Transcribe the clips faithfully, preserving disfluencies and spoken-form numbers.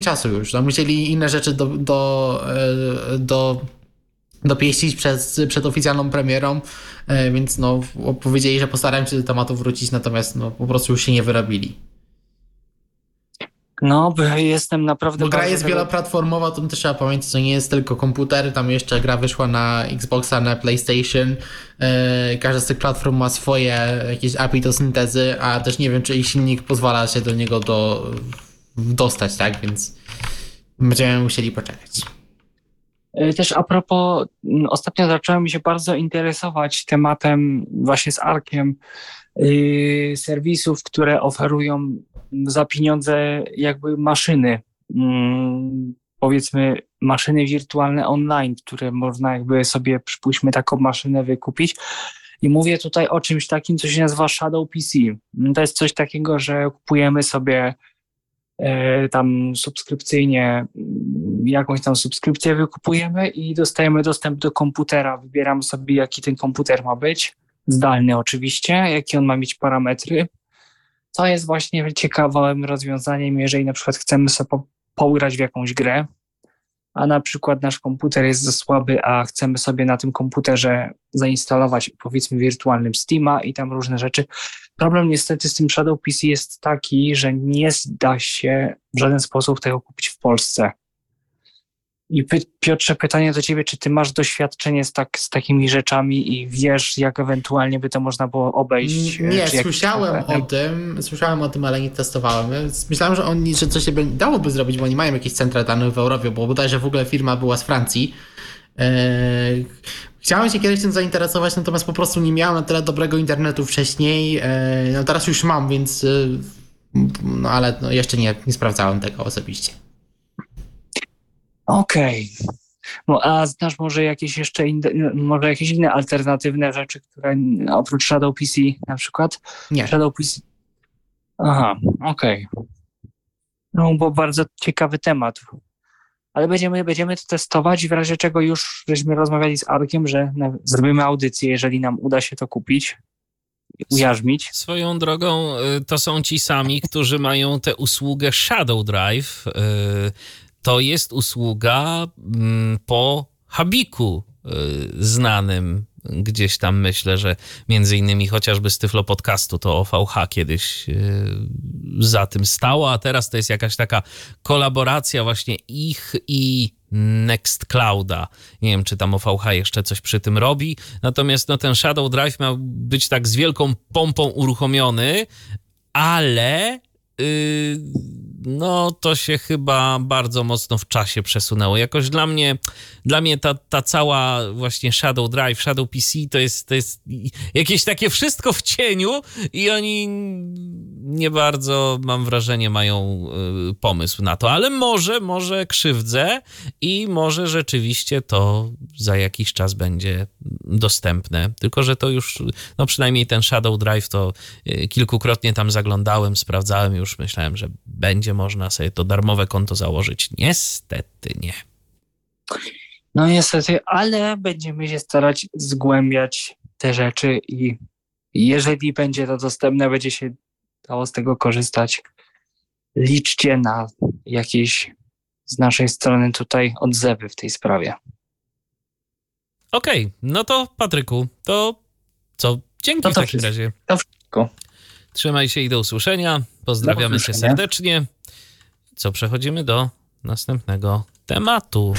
czasu już. No, musieli inne rzeczy do, do, do, dopieścić przed, przed oficjalną premierą, więc no, powiedzieli, że postarają się do tematu wrócić, natomiast no, po prostu już się nie wyrobili. No, jestem naprawdę... Bo gra jest wieloplatformowa, to też trzeba pamiętać, to nie jest tylko komputer, tam jeszcze gra wyszła na Xboxa, na PlayStation. Każda z tych platform ma swoje jakieś A P I do syntezy, a też nie wiem, czy ich silnik pozwala się do niego do, dostać, tak? Więc będziemy musieli poczekać. Też a propos, ostatnio zacząłem się bardzo interesować tematem właśnie z Arkiem, yy, serwisów, które oferują za pieniądze jakby maszyny, yy, powiedzmy maszyny wirtualne online, które można jakby sobie, przypuśćmy, taką maszynę wykupić. I mówię tutaj o czymś takim, co się nazywa Shadow P C. To jest coś takiego, że kupujemy sobie tam subskrypcyjnie, jakąś tam subskrypcję wykupujemy i dostajemy dostęp do komputera. Wybieramy sobie, jaki ten komputer ma być, zdalny oczywiście, jakie on ma mieć parametry. To jest właśnie ciekawym rozwiązaniem, jeżeli na przykład chcemy sobie po, pograć w jakąś grę, a na przykład nasz komputer jest za słaby, a chcemy sobie na tym komputerze zainstalować, powiedzmy, wirtualnym Steama i tam różne rzeczy. Problem niestety z tym Shadow P C jest taki, że nie da się w żaden sposób tego kupić w Polsce. I py- Piotrze, pytanie do ciebie, czy ty masz doświadczenie z, tak, z takimi rzeczami i wiesz, jak ewentualnie by to można było obejść? Nie, słyszałem jak... o tym, słyszałem o tym, ale nie testowałem. Myślałem, że oni, że coś się dałoby zrobić, bo oni mają jakieś centra danych w Europie, bo bodajże w ogóle firma była z Francji. Eee, chciałem się kiedyś tym zainteresować, natomiast po prostu nie miałem na tyle dobrego internetu wcześniej. Eee, no teraz już mam, więc no ale no jeszcze nie, nie sprawdzałem tego osobiście. Okej. Okay. No, a znasz może jakieś jeszcze inne, może jakieś inne alternatywne rzeczy, które oprócz Shadow P C na przykład? Nie. Shadow P C. Aha, okej. Okay. No bo bardzo ciekawy temat. Ale będziemy, będziemy to testować i w razie czego już żeśmy rozmawiali z Arkiem, że zrobimy audycję, jeżeli nam uda się to kupić, ujarzmić. Swoją drogą to są ci sami, którzy mają tę usługę Shadow Drive. To jest usługa po Habiku znanym gdzieś tam, myślę, że między innymi chociażby z Tyflo Podcastu to O V H kiedyś za tym stało, a teraz to jest jakaś taka kolaboracja właśnie ich i Nextclouda. Nie wiem, czy tam O V H jeszcze coś przy tym robi, natomiast no, ten Shadow Drive miał być tak z wielką pompą uruchomiony, ale yy, no to się chyba bardzo mocno w czasie przesunęło. Jakoś dla mnie, dla mnie ta, ta cała właśnie Shadow Drive, Shadow P C to jest, to jest jakieś takie wszystko w cieniu i oni nie bardzo, mam wrażenie, mają y, pomysł na to, ale może, może krzywdzę i może rzeczywiście to za jakiś czas będzie dostępne. Tylko że to już, no przynajmniej ten Shadow Drive to y, kilkukrotnie tam zaglądałem, sprawdzałem, już myślałem, że będzie można sobie to darmowe konto założyć. Niestety nie. No niestety, ale będziemy się starać zgłębiać te rzeczy i jeżeli będzie to dostępne, będzie się dało z tego korzystać. Liczcie na jakieś z naszej strony tutaj odzewy w tej sprawie. Okej, okay, no to Patryku, to co? Dzięki no to w takim wszystko. razie. To wszystko. Trzymaj się i do usłyszenia. Pozdrawiamy cię serdecznie. Co, przechodzimy do następnego tematu.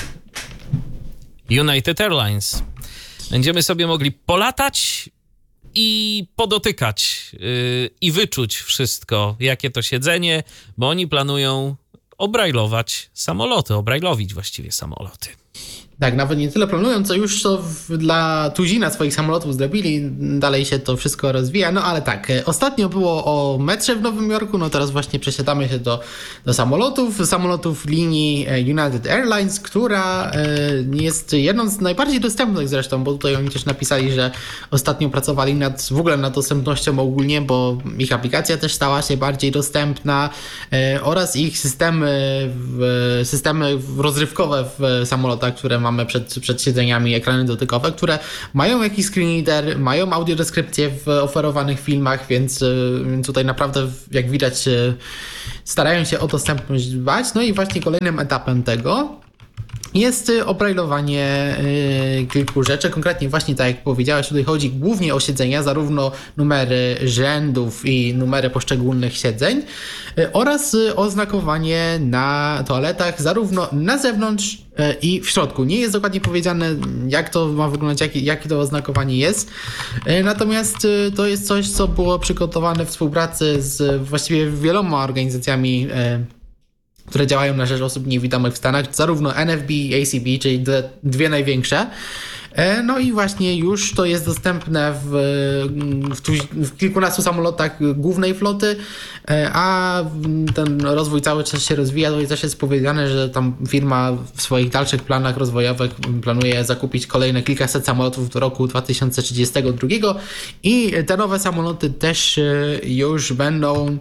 United Airlines. Będziemy sobie mogli polatać i podotykać yy, i wyczuć wszystko, jakie to siedzenie, bo oni planują obrajlować samoloty, obrajlowić właściwie samoloty. Tak, nawet nie tyle planują, co już to w, dla tuzina swoich samolotów zrobili. Dalej się to wszystko rozwija. No ale tak, ostatnio było o metrze w Nowym Jorku, no teraz właśnie przesiadamy się do, do samolotów. Samolotów linii United Airlines, która jest jedną z najbardziej dostępnych zresztą, bo tutaj oni też napisali, że ostatnio pracowali nad, w ogóle nad dostępnością ogólnie, bo ich aplikacja też stała się bardziej dostępna oraz ich systemy, systemy rozrywkowe w samolotach, które mamy przed, przed siedzeniami, ekrany dotykowe, które mają jakiś screen reader, mają audiodeskrypcję w oferowanych filmach, więc, więc tutaj naprawdę, jak widać, starają się o dostępność dbać. No i właśnie kolejnym etapem tego jest obrajlowanie y, kilku rzeczy, konkretnie właśnie tak jak powiedziałeś, tutaj chodzi głównie o siedzenia, zarówno numery rzędów i numery poszczególnych siedzeń y, oraz y, oznakowanie na toaletach, zarówno na zewnątrz y, i w środku. Nie jest dokładnie powiedziane, jak to ma wyglądać, jakie jak to oznakowanie jest, y, natomiast y, to jest coś, co było przygotowane w współpracy z właściwie wieloma organizacjami y, które działają na rzecz osób niewidomych w Stanach, zarówno N F B i A C B, czyli te dwie największe. No i właśnie już to jest dostępne w, w, tu, w kilkunastu samolotach głównej floty, a ten rozwój cały czas się rozwija. To też jest powiedziane, że tam firma w swoich dalszych planach rozwojowych planuje zakupić kolejne kilkaset samolotów do roku dwa tysiące trzydziestego drugiego i te nowe samoloty też już będą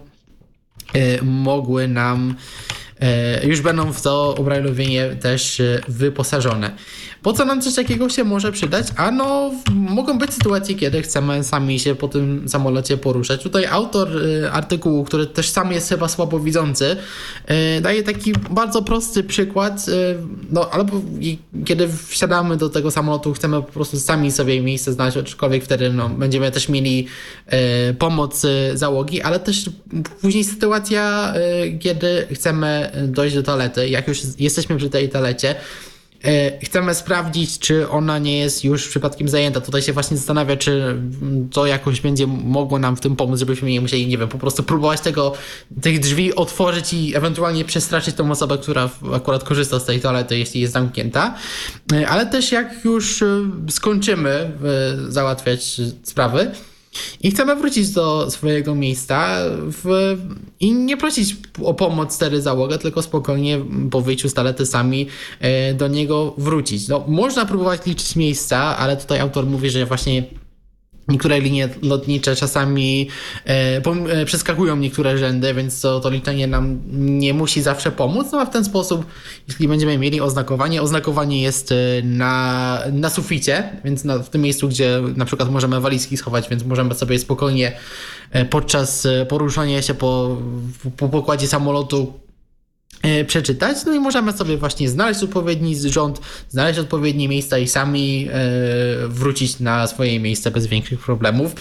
mogły nam już będą w to obrajlowienie też wyposażone. Po co nam coś takiego się może przydać? Ano, mogą być sytuacje, kiedy chcemy sami się po tym samolocie poruszać. Tutaj autor artykułu, który też sam jest chyba słabowidzący, daje taki bardzo prosty przykład. No, albo kiedy wsiadamy do tego samolotu, chcemy po prostu sami sobie miejsce znaleźć, aczkolwiek wtedy no, będziemy też mieli pomoc załogi, ale też później sytuacja, kiedy chcemy dojść do toalety. Jak już jesteśmy przy tej toalecie, chcemy sprawdzić, czy ona nie jest już przypadkiem zajęta. Tutaj się właśnie zastanawia, czy to jakoś będzie mogło nam w tym pomóc, żebyśmy nie musieli, nie wiem, po prostu próbować tego, tych drzwi otworzyć i ewentualnie przestraszyć tą osobę, która akurat korzysta z tej toalety, jeśli jest zamknięta. Ale też jak już skończymy załatwiać sprawy i chcemy wrócić do swojego miejsca w, i nie prosić o pomoc wtedy załogę, tylko spokojnie po wyjściu z toalety sami e, do niego wrócić. No, można próbować liczyć miejsca, ale tutaj autor mówi, że właśnie niektóre linie lotnicze czasami e, pom- e, przeskakują niektóre rzędy, więc to, to liczenie nam nie musi zawsze pomóc. No a w ten sposób, jeśli będziemy mieli oznakowanie, oznakowanie jest na, na suficie, więc na, w tym miejscu, gdzie na przykład możemy walizki schować, więc możemy sobie spokojnie e, podczas poruszania się po, po pokładzie samolotu przeczytać, no i możemy sobie właśnie znaleźć odpowiedni rząd, znaleźć odpowiednie miejsca i sami e, wrócić na swoje miejsce bez większych problemów.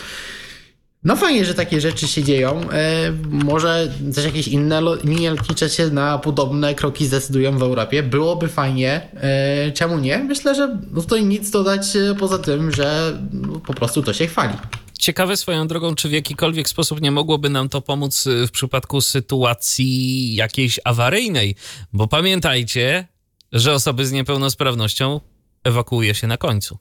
No fajnie, że takie rzeczy się dzieją. E, może też jakieś inne linie lotnicze się na podobne kroki zdecydują w Europie. Byłoby fajnie. E, czemu nie? Myślę, że tutaj nic dodać poza tym, że no, po prostu to się chwali. Ciekawe swoją drogą, czy w jakikolwiek sposób nie mogłoby nam to pomóc w przypadku sytuacji jakiejś awaryjnej, bo pamiętajcie, że osoby z niepełnosprawnością ewakuuje się na końcu.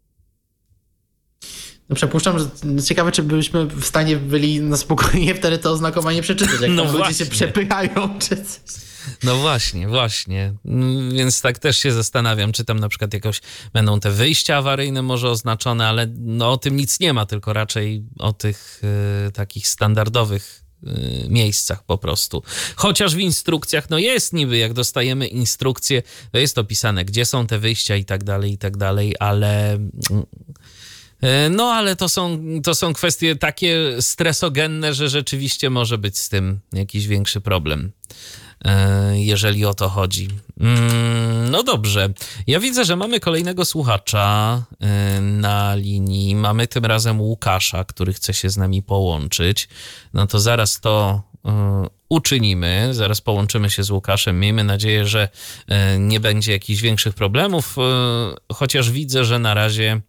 No przypuszczam, że ciekawe, czy byśmy w stanie byli na spokojnie wtedy to oznakowanie przeczytać, jak no tam ludzie właśnie. się przepychają, czy coś. No właśnie, właśnie. Więc tak też się zastanawiam, czy tam na przykład jakoś będą te wyjścia awaryjne może oznaczone, ale no o tym nic nie ma, tylko raczej o tych y, takich standardowych y, miejscach po prostu. Chociaż w instrukcjach, no jest niby, jak dostajemy instrukcje, to jest opisane, gdzie są te wyjścia i tak dalej, i tak dalej, ale... No, ale to są, to są kwestie takie stresogenne, że rzeczywiście może być z tym jakiś większy problem, jeżeli o to chodzi. No dobrze. Ja widzę, że mamy kolejnego słuchacza na linii. Mamy tym razem Łukasza, który chce się z nami połączyć. No to zaraz to uczynimy. Zaraz połączymy się z Łukaszem. Miejmy nadzieję, że nie będzie jakichś większych problemów, chociaż widzę, że na razie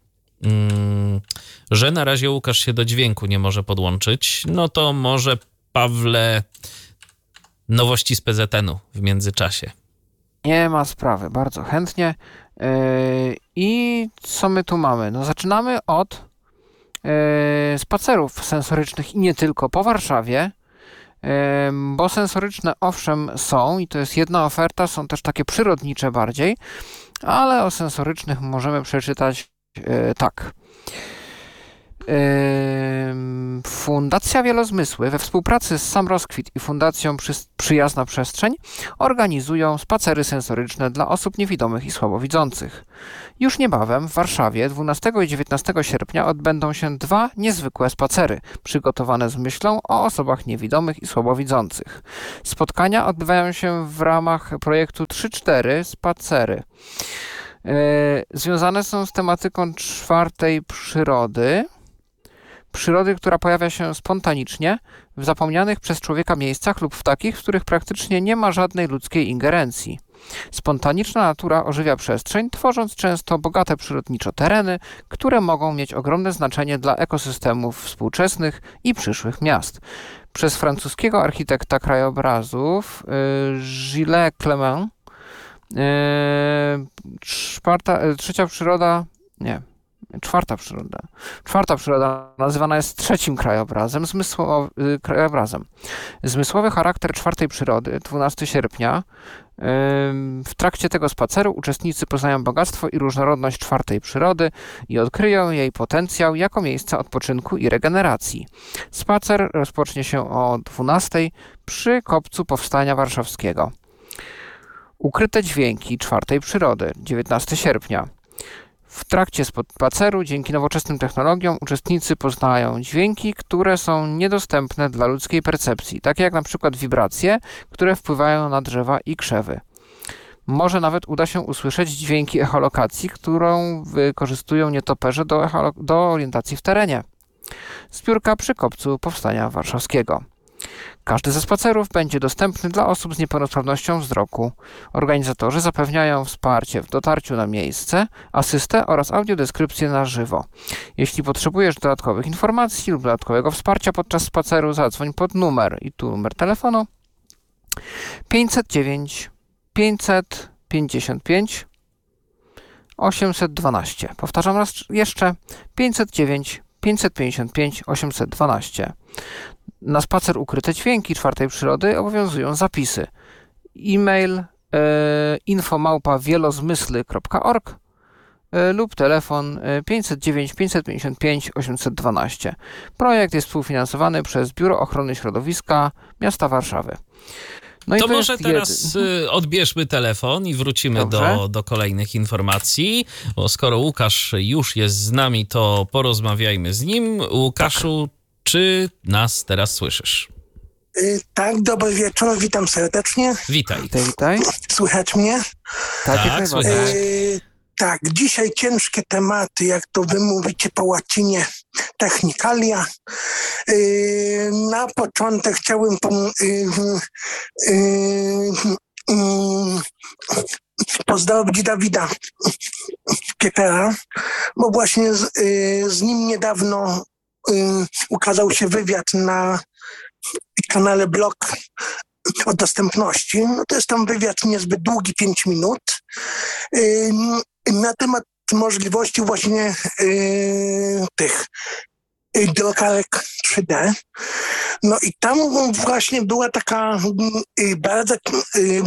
że na razie Łukasz się do dźwięku nie może podłączyć. No to może, Pawle, nowości z P Z N-u w międzyczasie. Nie ma sprawy, bardzo chętnie. Yy, I co my tu mamy? No zaczynamy od yy, spacerów sensorycznych i nie tylko po Warszawie, yy, bo sensoryczne owszem są i to jest jedna oferta, są też takie przyrodnicze bardziej, ale o sensorycznych możemy przeczytać yy, tak. Fundacja Wielozmysły we współpracy z Sam Rozkwit i Fundacją Przy, Przyjazna Przestrzeń organizują spacery sensoryczne dla osób niewidomych i słabowidzących. Już niebawem w Warszawie dwunastego i dziewiętnastego sierpnia odbędą się dwa niezwykłe spacery, przygotowane z myślą o osobach niewidomych i słabowidzących. Spotkania odbywają się w ramach projektu trzy cztery Spacery. Związane są z tematyką czwartej przyrody, przyrody, która pojawia się spontanicznie w zapomnianych przez człowieka miejscach lub w takich, w których praktycznie nie ma żadnej ludzkiej ingerencji. Spontaniczna natura ożywia przestrzeń, tworząc często bogate przyrodniczo tereny, które mogą mieć ogromne znaczenie dla ekosystemów współczesnych i przyszłych miast. Przez francuskiego architekta krajobrazów Gilles Clément czwarta, trzecia przyroda, nie, czwarta przyroda. Czwarta przyroda nazywana jest trzecim krajobrazem, zmysło, krajobrazem. Zmysłowy charakter czwartej przyrody, dwunastego sierpnia. W trakcie tego spaceru uczestnicy poznają bogactwo i różnorodność czwartej przyrody i odkryją jej potencjał jako miejsca odpoczynku i regeneracji. Spacer rozpocznie się o dwunastej przy Kopcu Powstania Warszawskiego. Ukryte dźwięki czwartej przyrody, dziewiętnastego sierpnia. W trakcie spaceru, dzięki nowoczesnym technologiom, uczestnicy poznają dźwięki, które są niedostępne dla ludzkiej percepcji, takie jak na przykład wibracje, które wpływają na drzewa i krzewy. Może nawet uda się usłyszeć dźwięki echolokacji, którą wykorzystują nietoperze do, echolo- do orientacji w terenie. Zbiórka przy Kopcu Powstania Warszawskiego. Każdy ze spacerów będzie dostępny dla osób z niepełnosprawnością wzroku. Organizatorzy zapewniają wsparcie w dotarciu na miejsce, asystę oraz audiodeskrypcję na żywo. Jeśli potrzebujesz dodatkowych informacji lub dodatkowego wsparcia podczas spaceru, zadzwoń pod numer i tu numer telefonu pięćset dziewięć pięćset pięćdziesiąt pięć osiemset dwanaście. Powtarzam raz jeszcze pięćset dziewięć pięćset pięćdziesiąt pięć osiemset dwanaście. Na spacer Ukryte dźwięki czwartej przyrody obowiązują zapisy. E-mail e, info małpa wielozmysły kropka org e, lub telefon e, pięćset dziewięć pięćset pięćdziesiąt pięć osiemset dwanaście. Projekt jest współfinansowany przez Biuro Ochrony Środowiska Miasta Warszawy. No to i to może teraz jedy... odbierzmy telefon i wrócimy do, do kolejnych informacji, bo skoro Łukasz już jest z nami, to porozmawiajmy z nim. Łukaszu, tak. Czy nas teraz słyszysz? Yy, tak, dobry wieczór, witam serdecznie. Witaj. Witaj, witaj. Słychać mnie? Tak, tak słychać. Yy, tak, dzisiaj ciężkie tematy, jak to wy mówicie po łacinie, technikalia. Yy, na początek chciałbym pom- yy, yy, yy, pozdrowić Dawida Piepera, bo właśnie z, yy, z nim niedawno yy, ukazał się wywiad na kanale Blog o dostępności. No to jest tam wywiad niezbyt długi, pięć minut, yy, na temat możliwości właśnie yy, tych drukarek trzy D. No i tam właśnie była taka y, bardzo, y,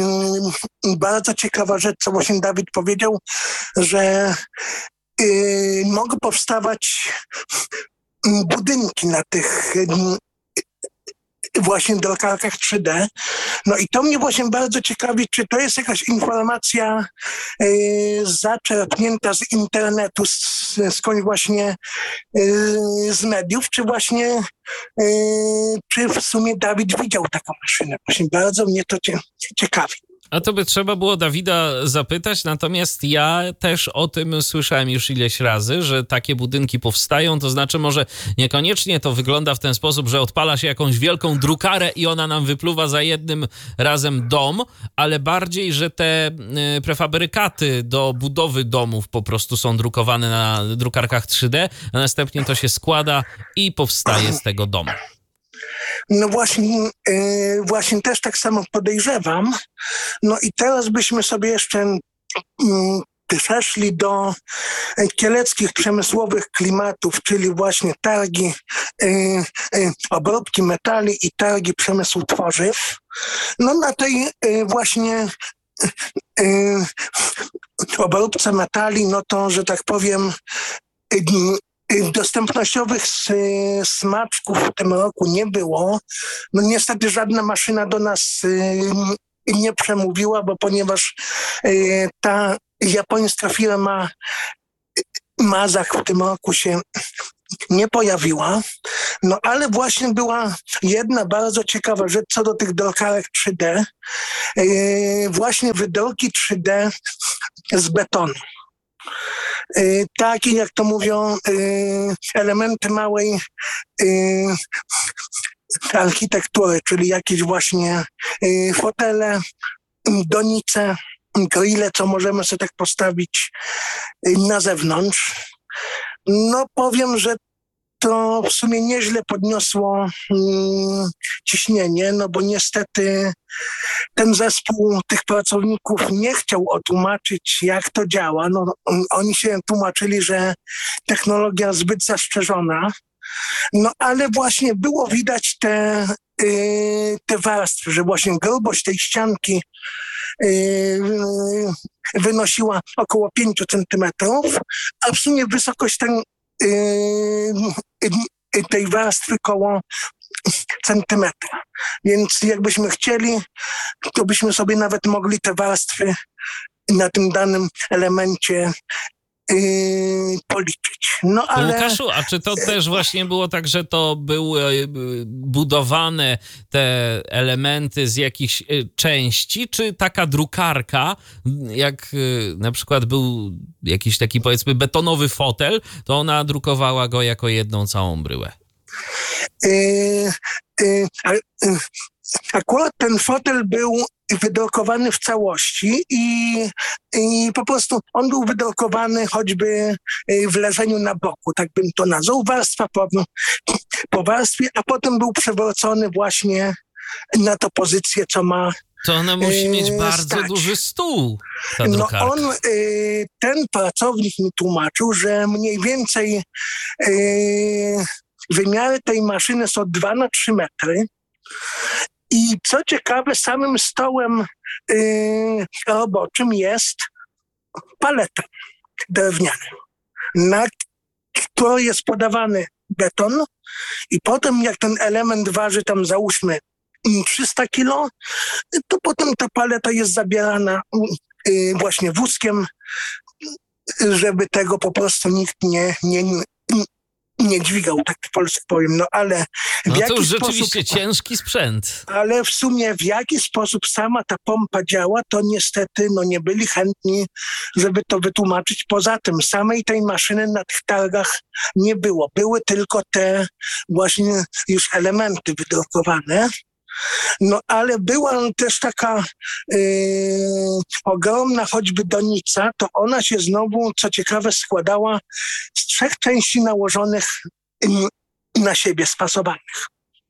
y, bardzo ciekawa rzecz, co właśnie Dawid powiedział, że y, mogą powstawać budynki na tych y, właśnie drukarkach trzy D. No i to mnie właśnie bardzo ciekawi, czy to jest jakaś informacja y, zaczerpnięta z internetu, z, skądś właśnie y, z mediów, czy właśnie y, czy w sumie Dawid widział taką maszynę. Właśnie bardzo mnie to cie, ciekawi. A to by trzeba było Dawida zapytać, natomiast ja też o tym słyszałem już ileś razy, że takie budynki powstają, to znaczy może niekoniecznie to wygląda w ten sposób, że odpala się jakąś wielką drukarę i ona nam wypluwa za jednym razem dom, ale bardziej, że te prefabrykaty do budowy domów po prostu są drukowane na drukarkach trzy D, a następnie to się składa i powstaje z tego dom. No właśnie, yy, właśnie też tak samo podejrzewam. No i teraz byśmy sobie jeszcze yy, przeszli do kieleckich przemysłowych klimatów, czyli właśnie targi yy, yy, obróbki metali i targi przemysłu tworzyw. No na tej yy, właśnie yy, obróbce metali, no to, że tak powiem, yy, dostępnościowych smaczków w tym roku nie było. No niestety żadna maszyna do nas nie przemówiła, bo ponieważ ta japońska firma Mazak w tym roku się nie pojawiła. No ale właśnie była jedna bardzo ciekawa rzecz co do tych drukarek trzy D. Właśnie wydruki trzy D z betonu. Takie, jak to mówią, elementy małej architektury, czyli jakieś właśnie fotele, donice, grille, co możemy sobie tak postawić na zewnątrz. No powiem, że to w sumie nieźle podniosło mm, ciśnienie, no bo niestety ten zespół tych pracowników nie chciał otłumaczyć, jak to działa. No, oni się tłumaczyli, że technologia zbyt zastrzeżona, no ale właśnie było widać te, yy, te warstwy, że właśnie grubość tej ścianki yy, wynosiła około pięć centymetrów, a w sumie wysokość ten, yy, tej warstwy koło centymetra. Więc jakbyśmy chcieli, to byśmy sobie nawet mogli te warstwy na tym danym elemencie Yy, policzyć. No ale... Łukaszu, a czy to też właśnie było tak, że to były budowane te elementy z jakichś części, czy taka drukarka, jak na przykład był jakiś taki powiedzmy betonowy fotel, to ona drukowała go jako jedną całą bryłę? Yy, yy, yy, akurat ten fotel był wydrukowany w całości i, i po prostu on był wydrukowany choćby w leżeniu na boku, tak bym to nazwał, warstwa po, po warstwie, a potem był przewrócony właśnie na tą pozycję, co ma To ona musi e, mieć bardzo stać. duży stół, ta No drukarka. on, e, ten pracownik mi tłumaczył, że mniej więcej e, wymiary tej maszyny są dwa na trzy metry. I co ciekawe, samym stołem yy, roboczym jest paleta drewniana, na której jest podawany beton i potem jak ten element waży tam załóżmy trzysta kilo, to potem ta paleta jest zabierana yy, właśnie wózkiem, żeby tego po prostu nikt nie, nie, nie dźwigał, tak po polsku powiem, no ale w No to jaki już sposób, rzeczywiście ciężki sprzęt. ale w sumie w jaki sposób sama ta pompa działa, to niestety no nie byli chętni, żeby to wytłumaczyć. Poza tym samej tej maszyny na tych targach nie było. Były tylko te właśnie już elementy wydrukowane. No ale była też taka yy, ogromna choćby donica, to ona się znowu, co ciekawe, składała z trzech części nałożonych yy, na siebie, spasowanych.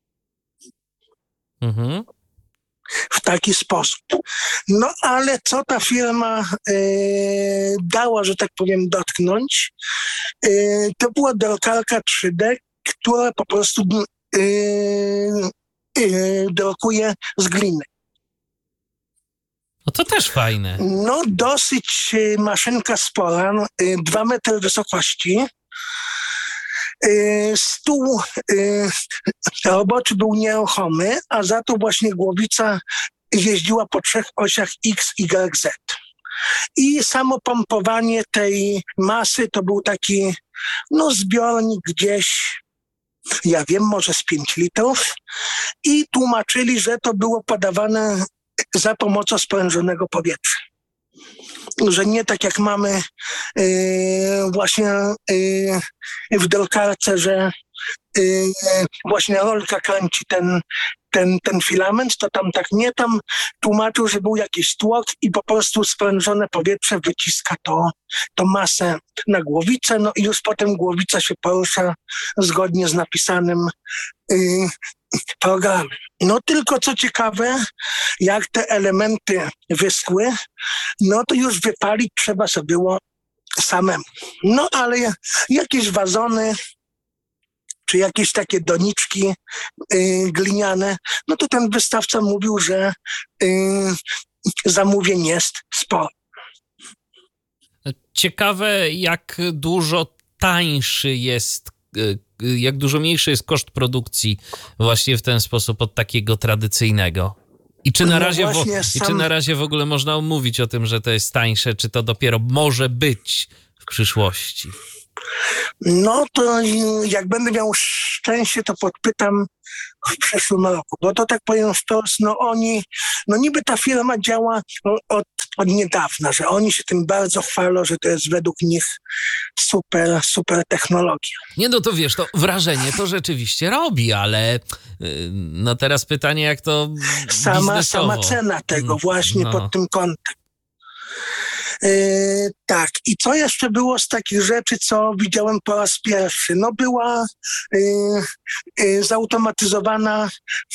Mhm. W taki sposób. No ale co ta firma yy, dała, że tak powiem, dotknąć, yy, to była drukarka trzy D, która po prostu yy, drukuje z gliny. No to też fajne. No dosyć maszynka spora, dwa metry wysokości. Stół roboczy był nieruchomy, a za to właśnie głowica jeździła po trzech osiach X, Y, Z. I samo pompowanie tej masy to był taki no zbiornik gdzieś, ja wiem, może z pięć litrów i tłumaczyli, że to było podawane za pomocą sprężonego powietrza. Że nie tak jak mamy yy, właśnie yy, w drukarce, że yy, właśnie rolka kręci ten, ten, ten filament, to tam tak nie, tam tłumaczył, że był jakiś tłok i po prostu sprężone powietrze wyciska to, to masę na głowicę, no i już potem głowica się porusza zgodnie z napisanym yy, programem. No tylko co ciekawe, jak te elementy wyschły, no to już wypalić trzeba sobie było samemu. No ale jakieś wazony, czy jakieś takie doniczki yy, gliniane, no to ten wystawca mówił, że yy, zamówień jest sporo. Ciekawe, jak dużo tańszy jest, jak dużo mniejszy jest koszt produkcji właśnie w ten sposób od takiego tradycyjnego? I czy na, No razie, wo, właśnie i sam- czy na razie w ogóle można mówić o tym, że to jest tańsze, czy to dopiero może być w przyszłości? No to jak będę miał szczęście, to podpytam w przyszłym roku, bo to tak powiem wprost, no oni, no niby ta firma działa od, od niedawna, że oni się tym bardzo chwalą, że to jest według nich super, super technologia. Nie, no to wiesz, to wrażenie to rzeczywiście robi, ale yy, no teraz pytanie, jak to Sama, biznesowo. sama cena tego właśnie No. pod tym kątem. Yy, tak, i co jeszcze było z takich rzeczy, co widziałem po raz pierwszy? No była yy, yy, zautomatyzowana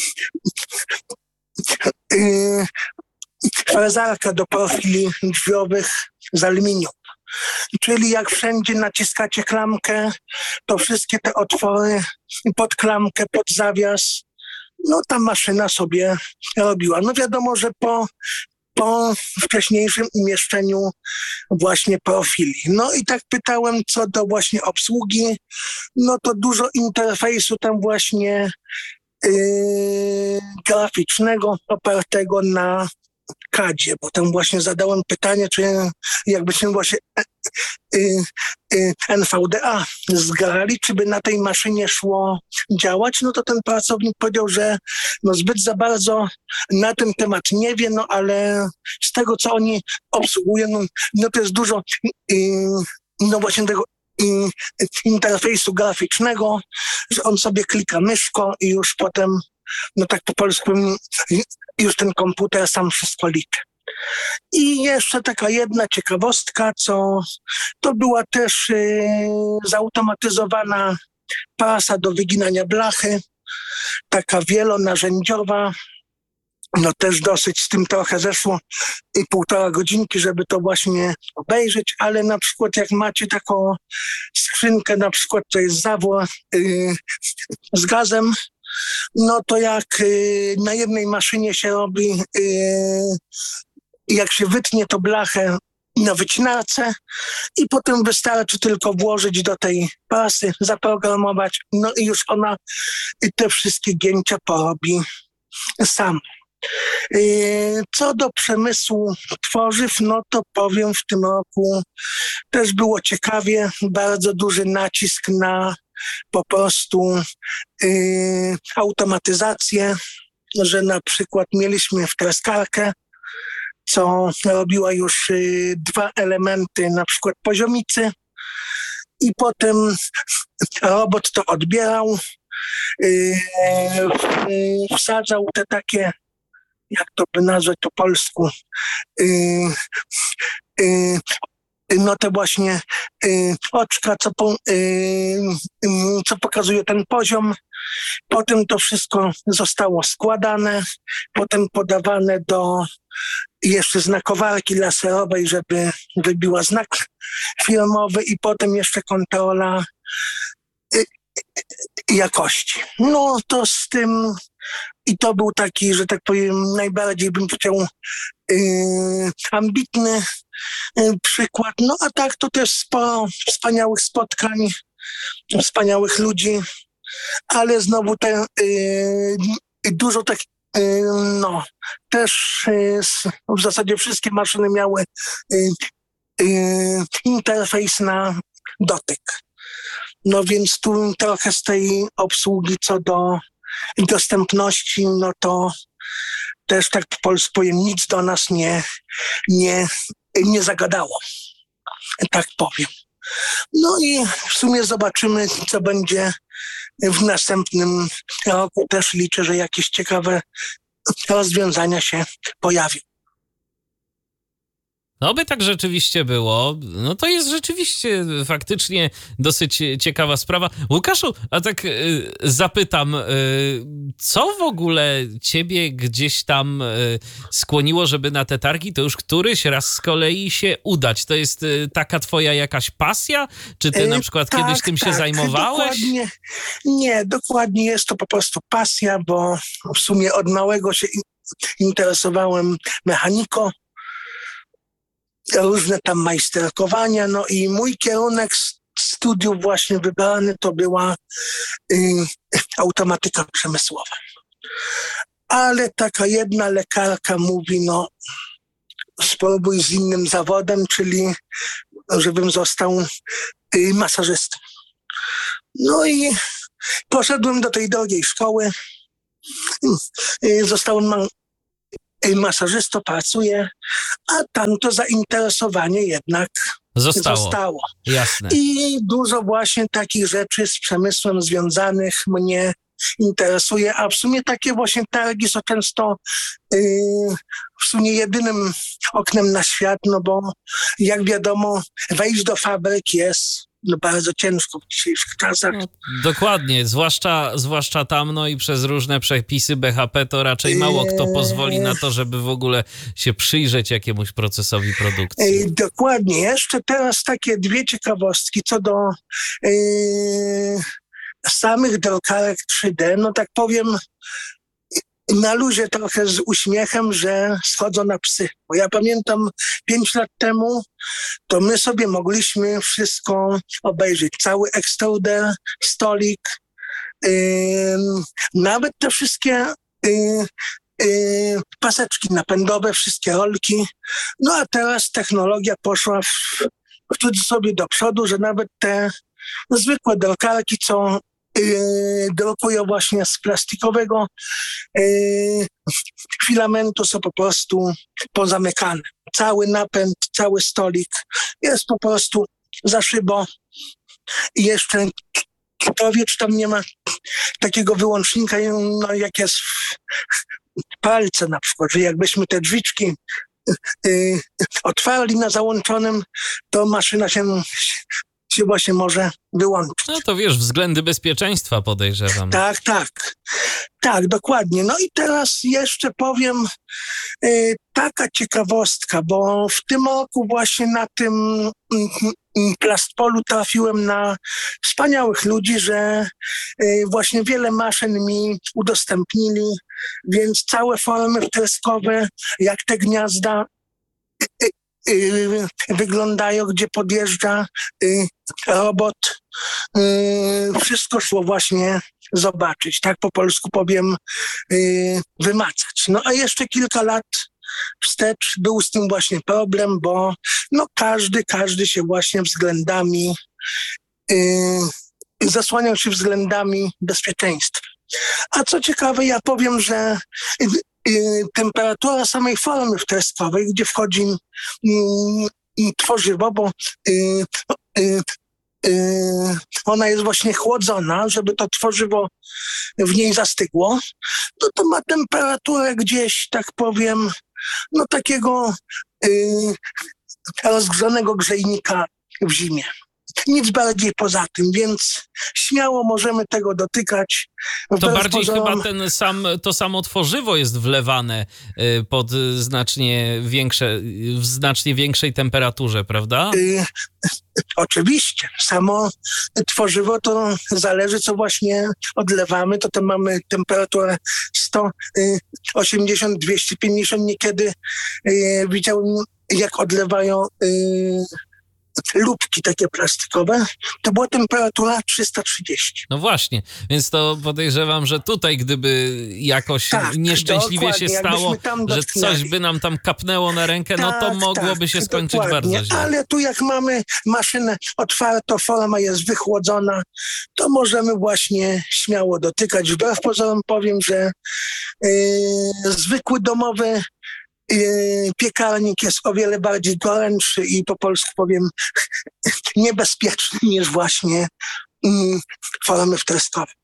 yy, frezarka do profili drzwiowych z aluminium. Czyli jak wszędzie naciskacie klamkę, to wszystkie te otwory pod klamkę, pod zawias, no ta maszyna sobie robiła. No wiadomo, że po po wcześniejszym umieszczeniu właśnie profili. No i tak pytałem co do właśnie obsługi, no to dużo interfejsu tam właśnie yy, graficznego opartego na kadzie, bo tam właśnie zadałem pytanie, czy jakbyśmy właśnie yy, yy, N V D A zgrali, czy by na tej maszynie szło działać, no to ten pracownik powiedział, że no zbyt za bardzo na ten temat nie wie, no ale z tego, co oni obsługują, no, no to jest dużo yy, no właśnie tego yy, interfejsu graficznego, że on sobie klika myszką i już potem, no tak po polsku, już ten komputer sam wszystko liczy. I jeszcze taka jedna ciekawostka, co to była też yy, zautomatyzowana prasa do wyginania blachy, taka wielonarzędziowa, no też dosyć z tym trochę zeszło i półtora godzinki, żeby to właśnie obejrzeć, ale na przykład jak macie taką skrzynkę, na przykład to jest zawór yy, z gazem, no to jak y, na jednej maszynie się robi, y, jak się wytnie to blachę na wycinarce i potem wystarczy tylko włożyć do tej prasy, zaprogramować, no i już ona te wszystkie gięcia porobi sama. Y, co do przemysłu tworzyw, no to powiem w tym roku też było ciekawie, bardzo duży nacisk na po prostu y, automatyzację, że na przykład mieliśmy wtreskarkę, co robiła już y, dwa elementy, na przykład poziomicy i potem robot to odbierał, y, y, wsadzał te takie, jak to by nazwać po polsku, y, y, no te właśnie y, oczka, co, po, y, y, co pokazuje ten poziom. Potem to wszystko zostało składane, potem podawane do jeszcze znakowarki laserowej, żeby wybiła znak firmowy i potem jeszcze kontrola y, y, jakości. No to z tym i to był taki, że tak powiem, najbardziej bym chciał yy, ambitny yy, przykład. No a tak to też sporo wspaniałych spotkań, wspaniałych ludzi, ale znowu te, yy, dużo tak, yy, no też yy, w zasadzie wszystkie maszyny miały yy, yy, interfejs na dotyk. No więc tu trochę z tej obsługi co do dostępności, no to też tak po polsku powiem, nic do nas nie, nie, nie zagadało, tak powiem. No i w sumie zobaczymy, co będzie w następnym roku. Też liczę, że jakieś ciekawe rozwiązania się pojawią. No by tak rzeczywiście było. No to jest rzeczywiście faktycznie dosyć ciekawa sprawa. Łukaszu, a tak y, zapytam, y, co w ogóle ciebie gdzieś tam y, skłoniło, żeby na te targi to już któryś raz z kolei się udać? To jest y, taka twoja jakaś pasja? Czy ty na przykład tak, kiedyś tym tak, się zajmowałeś? Dokładnie, nie, dokładnie jest to po prostu pasja, bo w sumie od małego się interesowałem mechaniką, różne tam majsterkowania, no i mój kierunek z, z studiów właśnie wybrany to była y, automatyka przemysłowa. Ale taka jedna lekarka mówi, no spróbuj z innym zawodem, czyli żebym został y, masażystą. No i poszedłem do tej drugiej szkoły, y, zostałem ma- y, masażystą, pracuję, a tam to zainteresowanie jednak Zostało. zostało. Jasne. I dużo właśnie takich rzeczy z przemysłem związanych mnie interesuje, a w sumie takie właśnie targi są często yy, w sumie jedynym oknem na świat, no bo jak wiadomo, wejść do fabryk jest no, bardzo ciężko w dzisiejszych czasach. No, dokładnie, zwłaszcza, zwłaszcza tam, no i przez różne przepisy B H P to raczej mało kto pozwoli na to, żeby w ogóle się przyjrzeć jakiemuś procesowi produkcji. Yy, dokładnie. Jeszcze teraz takie dwie ciekawostki co do yy, samych drukarek trzy D. No tak powiem na luzie trochę z uśmiechem, że schodzą na psy. Bo ja pamiętam pięć lat temu, to my sobie mogliśmy wszystko obejrzeć. Cały ekstruder, stolik, yy, nawet te wszystkie yy, yy, paseczki napędowe, wszystkie rolki. No a teraz technologia poszła w, w cudzysłowie do przodu, że nawet te zwykłe drukarki, co Yy, drukują właśnie z plastikowego yy, filamentu, są po prostu pozamykane. Cały napęd, cały stolik jest po prostu za szybą i jeszcze kto wie, czy tam nie ma takiego wyłącznika, no, jak jest w pralce na przykład, że jakbyśmy te drzwiczki yy, otwarli na załączonym, to maszyna się się właśnie może wyłączyć. No to wiesz, względy bezpieczeństwa podejrzewam. Tak, tak. Tak, dokładnie. No i teraz jeszcze powiem y, taka ciekawostka, bo w tym roku właśnie na tym y, Plastpolu trafiłem na wspaniałych ludzi, że y, właśnie wiele maszyn mi udostępnili, więc całe formy wtryskowe, jak te gniazda y, y, wyglądają, gdzie podjeżdża y, robot. Yy, wszystko szło właśnie zobaczyć, tak po polsku powiem, yy, wymacać. No a jeszcze kilka lat wstecz był z tym właśnie problem, bo no każdy, każdy się właśnie względami, yy, zasłaniał się względami bezpieczeństwa. A co ciekawe, ja powiem, że yy, yy, temperatura samej formy wtryskowej, gdzie wchodzi yy, tworzywo, bo yy, yy, Yy, ona jest właśnie chłodzona, żeby to tworzywo w niej zastygło, no to ma temperaturę gdzieś, tak powiem, no takiego yy, rozgrzanego grzejnika w zimie. Nic bardziej poza tym, więc śmiało możemy tego dotykać. To bardziej pozorom... chyba ten sam, to samo tworzywo jest wlewane pod znacznie większe, w znacznie większej temperaturze, prawda? Yy, oczywiście. Samo tworzywo to zależy, co właśnie odlewamy. To tam mamy temperaturę sto osiemdziesiąt do dwustu pięćdziesięciu. Niekiedy yy, widziałem, jak odlewają yy, lubki takie plastikowe, to była temperatura trzysta trzydzieści. No właśnie, więc to podejrzewam, że tutaj gdyby jakoś tak, nieszczęśliwie się stało, że coś by nam tam kapnęło na rękę, tak, no to mogłoby tak, się skończyć dokładnie. Bardzo źle. Ale tu jak mamy maszynę otwartą, forma jest wychłodzona, to możemy właśnie śmiało dotykać. Wbrew pozorom powiem, że yy, zwykły domowy piekarnik jest o wiele bardziej gorętszy i po polsku powiem niebezpieczny niż właśnie mm, formy wtryskowe.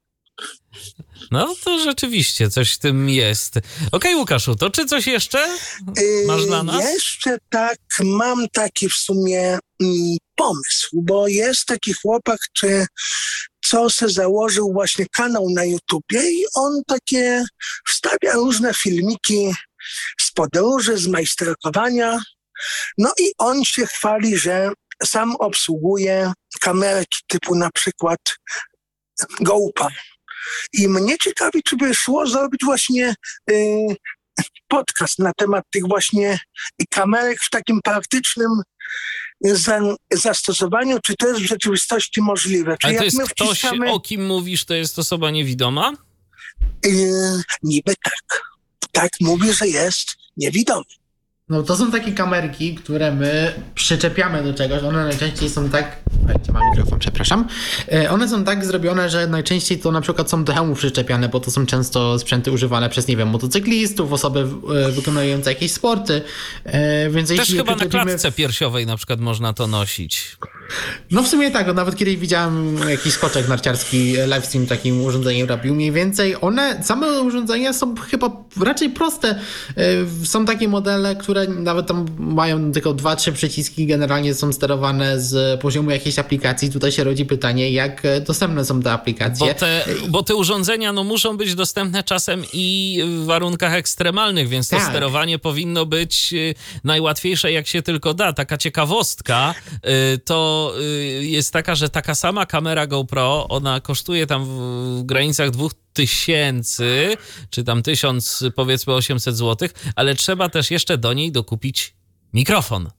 No to rzeczywiście coś w tym jest. Okej, okay, Łukaszu, to czy coś jeszcze masz dla nas? Jeszcze tak, mam taki w sumie mm, pomysł, bo jest taki chłopak, czy co se założył właśnie kanał na YouTubie i on takie wstawia różne filmiki z podróży, z majsterkowania. No i on się chwali, że sam obsługuje kamerki typu na przykład GoPro. I mnie ciekawi, czy by szło zrobić właśnie y, podcast na temat tych właśnie kamerek w takim praktycznym za, zastosowaniu, czy to jest w rzeczywistości możliwe. Czy Ale to jak jest my ktoś, wciskamy, o kim mówisz, to jest osoba niewidoma? yy, niby tak. Tak mówi, że jest niewidomy. No to są takie kamerki, które my przyczepiamy do czegoś. One najczęściej są tak... Ojcie, mam mikrofon, przepraszam. E, One są tak zrobione, że najczęściej to na przykład są do hełmu przyczepiane, bo to są często sprzęty używane przez, nie wiem, motocyklistów, osoby e, wykonujące jakieś sporty. E, Więc Też jeśli chyba na przyczepimy- klatce piersiowej na przykład można to nosić. No w sumie tak, no nawet kiedyś widziałem jakiś skoczek narciarski, livestream takim urządzeniem robił mniej więcej. One, same urządzenia są chyba raczej proste. E, Są takie modele, które nawet tam mają tylko dwa, trzy przyciski, generalnie są sterowane z poziomu jakiejś aplikacji. Tutaj się rodzi pytanie, jak dostępne są te aplikacje. Bo te, bo te urządzenia no, muszą być dostępne czasem i w warunkach ekstremalnych, więc to Tak. sterowanie powinno być y, najłatwiejsze, jak się tylko da. Taka ciekawostka y, to y, jest taka, że taka sama kamera GoPro, ona kosztuje tam w, w granicach dwóch tysięcy, czy tam tysiąc, powiedzmy osiemset złotych, ale trzeba też jeszcze do niej dokupić mikrofon,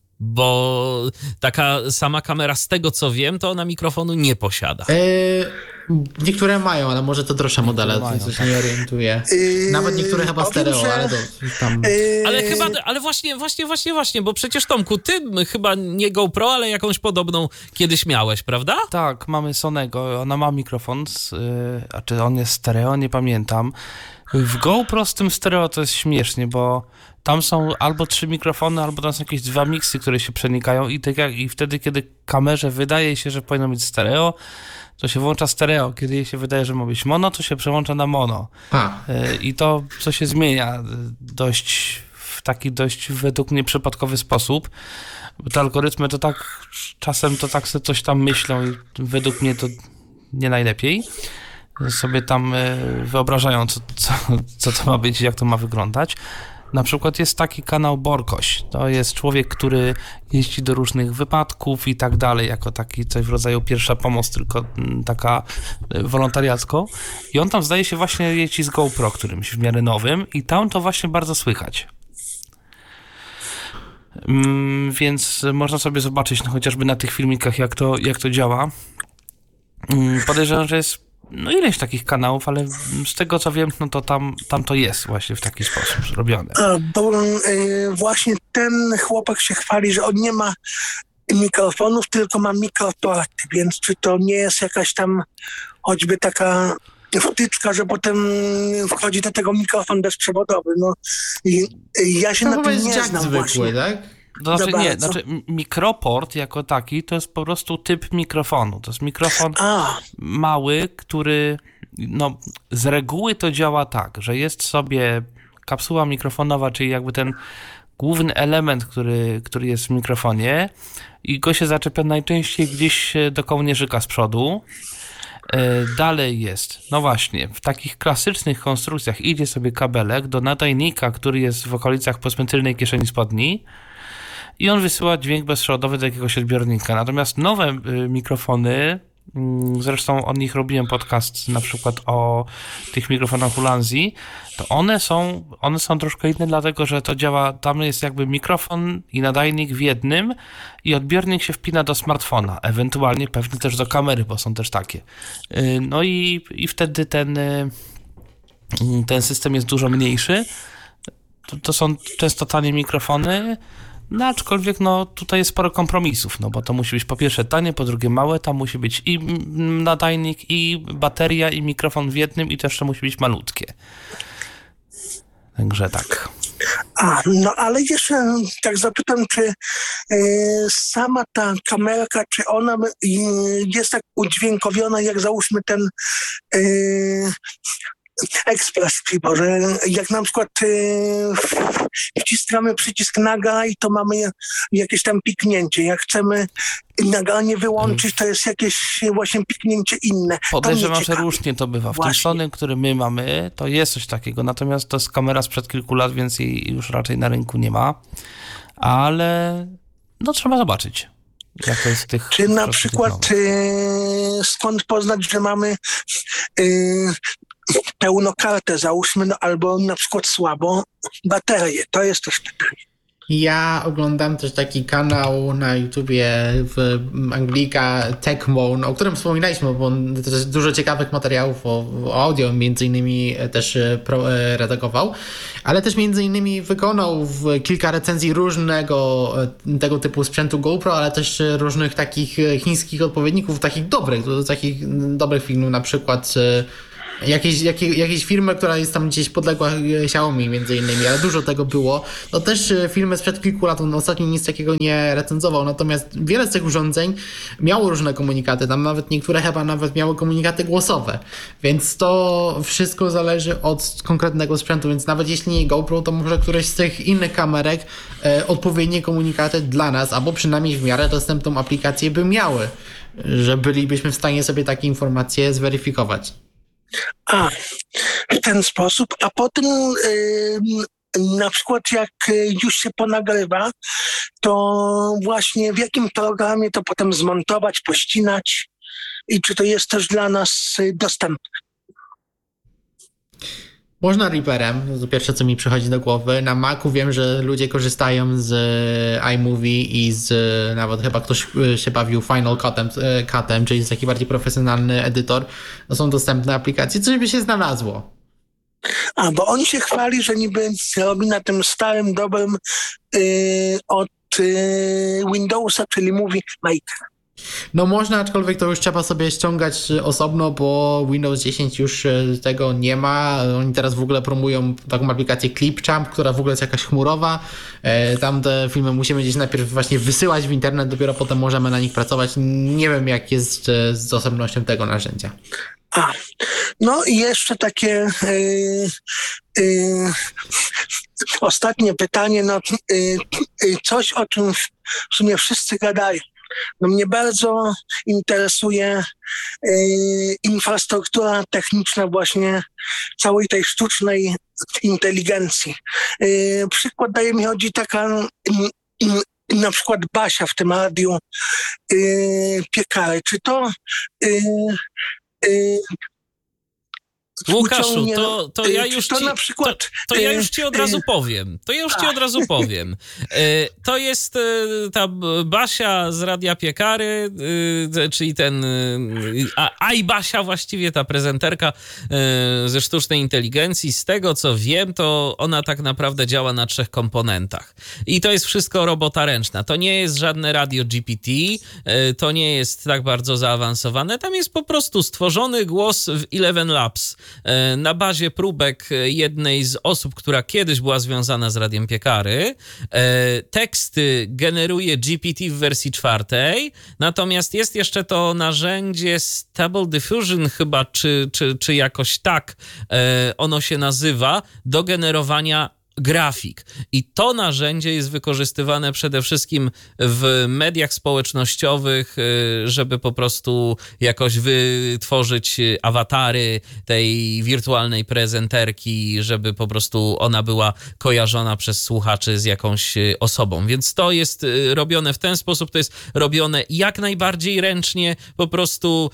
bo taka sama kamera, z tego co wiem, to ona mikrofonu nie posiada. E, Niektóre mają, ale może to droższe modele, mają, to się tak. nie orientuję. Yy, Nawet niektóre chyba powiem, stereo, że, ale to tam... yy, Ale chyba, ale właśnie, właśnie, właśnie, właśnie, bo przecież Tomku, ty chyba nie GoPro, ale jakąś podobną kiedyś miałeś, prawda? Tak, mamy Sonego, ona ma mikrofon, z, yy, a czy on jest stereo, nie pamiętam. W GoPro z tym stereo to jest śmiesznie, bo tam są albo trzy mikrofony, albo tam są jakieś dwa miksy, które się przenikają i, tak jak, i wtedy, kiedy kamerze wydaje się, że powinno być stereo, to się włącza stereo. Kiedy jej się wydaje, że ma być mono, to się przełącza na mono. A, Yy, I to, co się zmienia yy, dość, w taki dość według mnie przypadkowy sposób. Bo te algorytmy to tak, czasem to tak sobie coś tam myślą i według mnie to nie najlepiej. Sobie tam e, wyobrażają, co, co, co to ma być i jak to ma wyglądać. Na przykład jest taki kanał Borkoś. To jest człowiek, który jeździ do różnych wypadków i tak dalej, jako taki coś w rodzaju pierwsza pomoc, tylko m, taka e, wolontariacko. I on tam zdaje się właśnie jeździ z GoPro, którymś w miarę nowym i tam to właśnie bardzo słychać. Mm, więc można sobie zobaczyć no, chociażby na tych filmikach, jak to, jak to działa. Mm, podejrzewam, że jest no ileś takich kanałów, ale z tego co wiem, no to tam, tam to jest właśnie w taki sposób zrobione. A, bo y, właśnie ten chłopak się chwali, że on nie ma mikrofonów, tylko ma mikroporty, więc czy to nie jest jakaś tam choćby taka wtyczka, że potem wchodzi do tego mikrofon bezprzewodowy. No, i, i ja się to na chyba tym jest nie jack znam zwykły, właśnie. tak? To znaczy Za nie, bardzo. znaczy m- mikroport jako taki to jest po prostu typ mikrofonu. To jest mikrofon A, mały, który no z reguły to działa tak, że jest sobie kapsuła mikrofonowa, czyli jakby ten główny element, który, który jest w mikrofonie i go się zaczepia najczęściej gdzieś do kołnierzyka z przodu. Dalej jest, no właśnie, w takich klasycznych konstrukcjach idzie sobie kabelek do nadajnika, który jest w okolicach powiedzmy tylnej kieszeni spodni i on wysyła dźwięk bezprzewodowy do jakiegoś odbiornika. Natomiast nowe y, mikrofony, y, zresztą o nich robiłem podcast na przykład o tych mikrofonach Ulanzi, to one są, one są troszkę inne, dlatego że to działa, tam jest jakby mikrofon i nadajnik w jednym i odbiornik się wpina do smartfona, ewentualnie pewnie też do kamery, bo są też takie. Y, no i, i wtedy ten, y, ten system jest dużo mniejszy. To, to są często tanie mikrofony, no aczkolwiek no tutaj jest sporo kompromisów, no bo to musi być po pierwsze tanie, po drugie małe, tam musi być i nadajnik, i bateria, i mikrofon w jednym i to jeszcze musi być malutkie. Także tak. a, no ale jeszcze tak zapytam, czy y, sama ta kamerka, czy ona y, jest tak udźwiękowiona, jak załóżmy ten y, ekspres, bo że jak na przykład y, wciskamy przycisk naga i to mamy jakieś tam piknięcie. Jak chcemy nagranie wyłączyć, to jest jakieś właśnie piknięcie inne. To Podejrzewam, mnie że ciekawi. różnie to bywa. W tym Właśnie. Sony, który my mamy, to jest coś takiego, natomiast to jest kamera sprzed kilku lat, więc jej już raczej na rynku nie ma, ale no trzeba zobaczyć, jak to jest w tych... Czy na w tych przykład nowych. y, skąd poznać, że mamy y, pełną kartę, załóżmy, no, albo na przykład słabo baterię. To jest też pytanie. Ja oglądam też taki kanał na YouTubie w Anglika TechMoan, o którym wspominaliśmy, bo on też dużo ciekawych materiałów o, o audio między innymi też pro, redagował, ale też między innymi wykonał w kilka recenzji różnego tego typu sprzętu GoPro, ale też różnych takich chińskich odpowiedników, takich dobrych, takich dobrych filmów, na przykład Jakieś, jakie, jakieś firmy, która jest tam gdzieś podległa Xiaomi między innymi, ale dużo tego było. To też filmy sprzed kilku lat, on ostatnio nic takiego nie recenzował, natomiast wiele z tych urządzeń miało różne komunikaty, tam nawet niektóre chyba nawet miały komunikaty głosowe, więc to wszystko zależy od konkretnego sprzętu, więc nawet jeśli nie GoPro, to może któreś z tych innych kamerek e, odpowiednie komunikaty dla nas, albo przynajmniej w miarę dostępną aplikację by miały, że bylibyśmy w stanie sobie takie informacje zweryfikować. A, w ten sposób, a potem yy, na przykład jak już się ponagrywa, to właśnie w jakim programie to potem zmontować, pościnać i czy to jest też dla nas dostępne? Można Reaperem, to pierwsze co mi przychodzi do głowy. Na Macu wiem, że ludzie korzystają z iMovie i z, nawet chyba ktoś się bawił Final Cutem, Cutem, czyli jest taki bardziej profesjonalny edytor. To są dostępne aplikacje, coś by się znalazło. A, bo on się chwali, że niby robi na tym starym, dobrym yy, od yy, Windowsa, czyli mówi Maker. No można, aczkolwiek to już trzeba sobie ściągać osobno, bo Windows dziesięć już tego nie ma. Oni teraz w ogóle promują taką aplikację Clipchamp, która w ogóle jest jakaś chmurowa. Tam te filmy musimy gdzieś najpierw właśnie wysyłać w internet, dopiero potem możemy na nich pracować. Nie wiem, jak jest z dostępnością tego narzędzia. A, no i jeszcze takie yy, yy, ostatnie pytanie, no yy, yy, coś o czym w sumie wszyscy gadają. No mnie bardzo interesuje yy, infrastruktura techniczna właśnie całej tej sztucznej inteligencji. Yy, przykład daje mi chodzi taka yy, yy, na przykład Basia w tym radiu yy, Piekary. Czy to yy, yy, Łukaszu, uciągnie, to, to ja już to ci, na przykład, to, to ja już ci od razu powiem. To ja już ci od razu powiem. To jest ta Basia z Radia Piekary, czyli ten i Basia właściwie, ta prezenterka ze sztucznej inteligencji. Z tego co wiem, to ona tak naprawdę działa na trzech komponentach. I to jest wszystko robota ręczna. To nie jest żadne radio G P T, to nie jest tak bardzo zaawansowane. Tam jest po prostu stworzony głos w Eleven Labs na bazie próbek jednej z osób, która kiedyś była związana z Radiem Piekary. Teksty generuje G P T w wersji czwartej, natomiast jest jeszcze to narzędzie Stable Diffusion chyba, czy, czy, czy jakoś tak ono się nazywa, do generowania grafik. I to narzędzie jest wykorzystywane przede wszystkim w mediach społecznościowych, żeby po prostu jakoś wytworzyć awatary tej wirtualnej prezenterki, żeby po prostu ona była kojarzona przez słuchaczy z jakąś osobą. Więc to jest robione w ten sposób, to jest robione jak najbardziej ręcznie, po prostu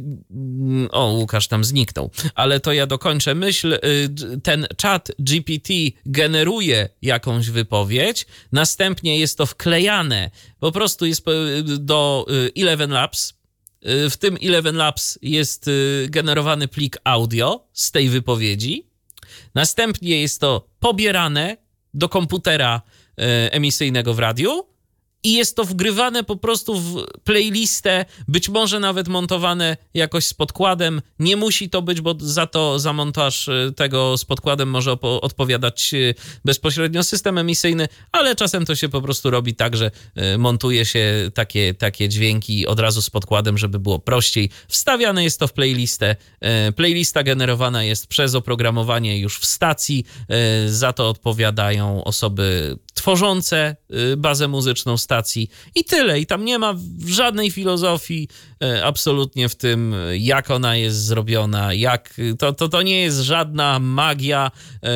o, Łukasz tam zniknął, ale to ja dokończę myśl. Ten czat G P T generuje jakąś wypowiedź, następnie jest to wklejane, po prostu jest do Eleven Labs. W tym Eleven Labs jest generowany plik audio z tej wypowiedzi. Następnie jest to pobierane do komputera emisyjnego w radiu i jest to wgrywane po prostu w playlistę, być może nawet montowane jakoś z podkładem. Nie musi to być, bo za to, za montaż tego z podkładem może opo- odpowiadać bezpośrednio system emisyjny, ale czasem to się po prostu robi tak, że montuje się takie, takie dźwięki od razu z podkładem, żeby było prościej. Wstawiane jest to w playlistę. Playlista generowana jest przez oprogramowanie już w stacji. Za to odpowiadają osoby tworzące bazę muzyczną stacji i tyle. I tam nie ma żadnej filozofii absolutnie w tym, jak ona jest zrobiona, jak to, to, to nie jest żadna magia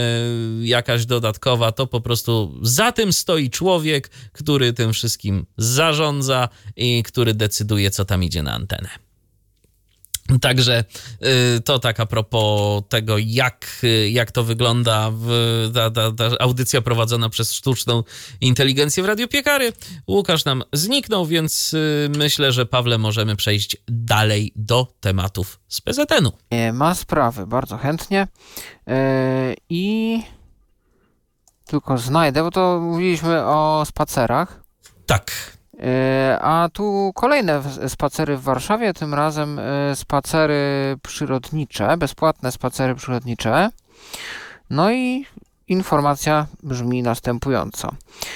jakaś dodatkowa, to po prostu za tym stoi człowiek, który tym wszystkim zarządza i który decyduje, co tam idzie na antenę. Także y, to tak a propos tego, jak, jak to wygląda w, ta, ta, ta audycja prowadzona przez sztuczną inteligencję w Radiu Piekary. Łukasz nam zniknął, więc y, myślę, że Pawle możemy przejść dalej do tematów z P Z N-u. Nie ma sprawy, bardzo chętnie. Yy, I tylko znajdę, bo to mówiliśmy o spacerach. Tak. A tu kolejne spacery w Warszawie, tym razem spacery przyrodnicze, bezpłatne spacery przyrodnicze. No i informacja brzmi następująco.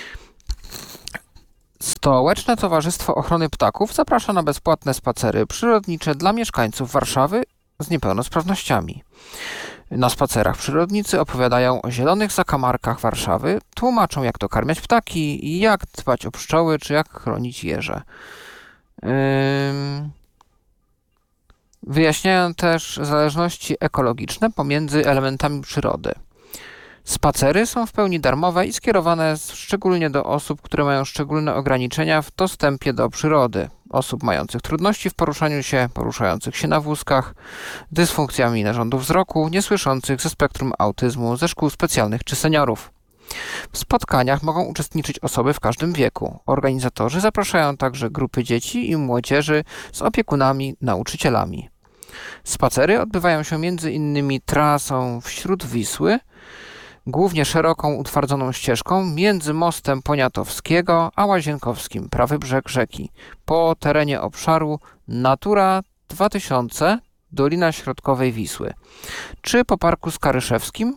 Stołeczne Towarzystwo Ochrony Ptaków zaprasza na bezpłatne spacery przyrodnicze dla mieszkańców Warszawy z niepełnosprawnościami. Na spacerach przyrodnicy opowiadają o zielonych zakamarkach Warszawy, tłumaczą, jak dokarmiać ptaki i jak dbać o pszczoły, czy jak chronić jeże. Ym... Wyjaśniają też zależności ekologiczne pomiędzy elementami przyrody. Spacery są w pełni darmowe i skierowane szczególnie do osób, które mają szczególne ograniczenia w dostępie do przyrody. Osób mających trudności w poruszaniu się, poruszających się na wózkach, dysfunkcjami narządu wzroku, niesłyszących, ze spektrum autyzmu, ze szkół specjalnych czy seniorów. W spotkaniach mogą uczestniczyć osoby w każdym wieku. Organizatorzy zapraszają także grupy dzieci i młodzieży z opiekunami, nauczycielami. Spacery odbywają się między innymi trasą wśród Wisły, głównie szeroką, utwardzoną ścieżką między mostem Poniatowskiego a Łazienkowskim, prawy brzeg rzeki, po terenie obszaru Natura dwa tysiące, Dolina Środkowej Wisły, czy po Parku Skaryszewskim,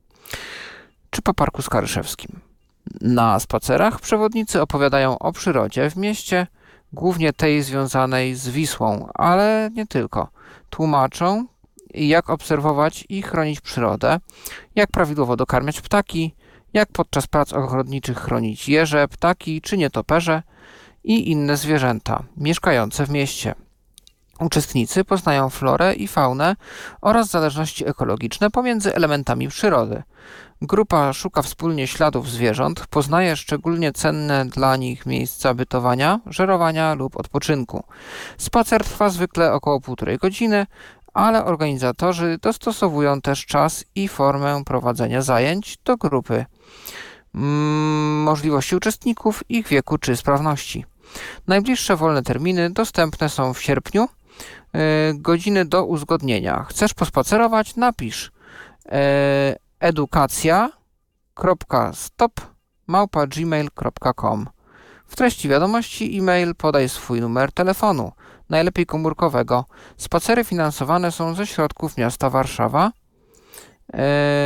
czy po Parku Skaryszewskim. Na spacerach przewodnicy opowiadają o przyrodzie w mieście, głównie tej związanej z Wisłą, ale nie tylko. Tłumaczą, jak obserwować i chronić przyrodę, jak prawidłowo dokarmiać ptaki, jak podczas prac ogrodniczych chronić jeże, ptaki czy nietoperze i inne zwierzęta mieszkające w mieście. Uczestnicy poznają florę i faunę oraz zależności ekologiczne pomiędzy elementami przyrody. Grupa szuka wspólnie śladów zwierząt, poznaje szczególnie cenne dla nich miejsca bytowania, żerowania lub odpoczynku. Spacer trwa zwykle około półtorej godziny, ale organizatorzy dostosowują też czas i formę prowadzenia zajęć do grupy, mm, możliwości uczestników, ich wieku czy sprawności. Najbliższe wolne terminy dostępne są w sierpniu. Yy, godziny do uzgodnienia. Chcesz pospacerować? Napisz yy, edukacja kropka stop małpa gmail kropka com. W treści wiadomości e-mail podaj swój numer telefonu, najlepiej komórkowego. Spacery finansowane są ze środków miasta Warszawa. Yy,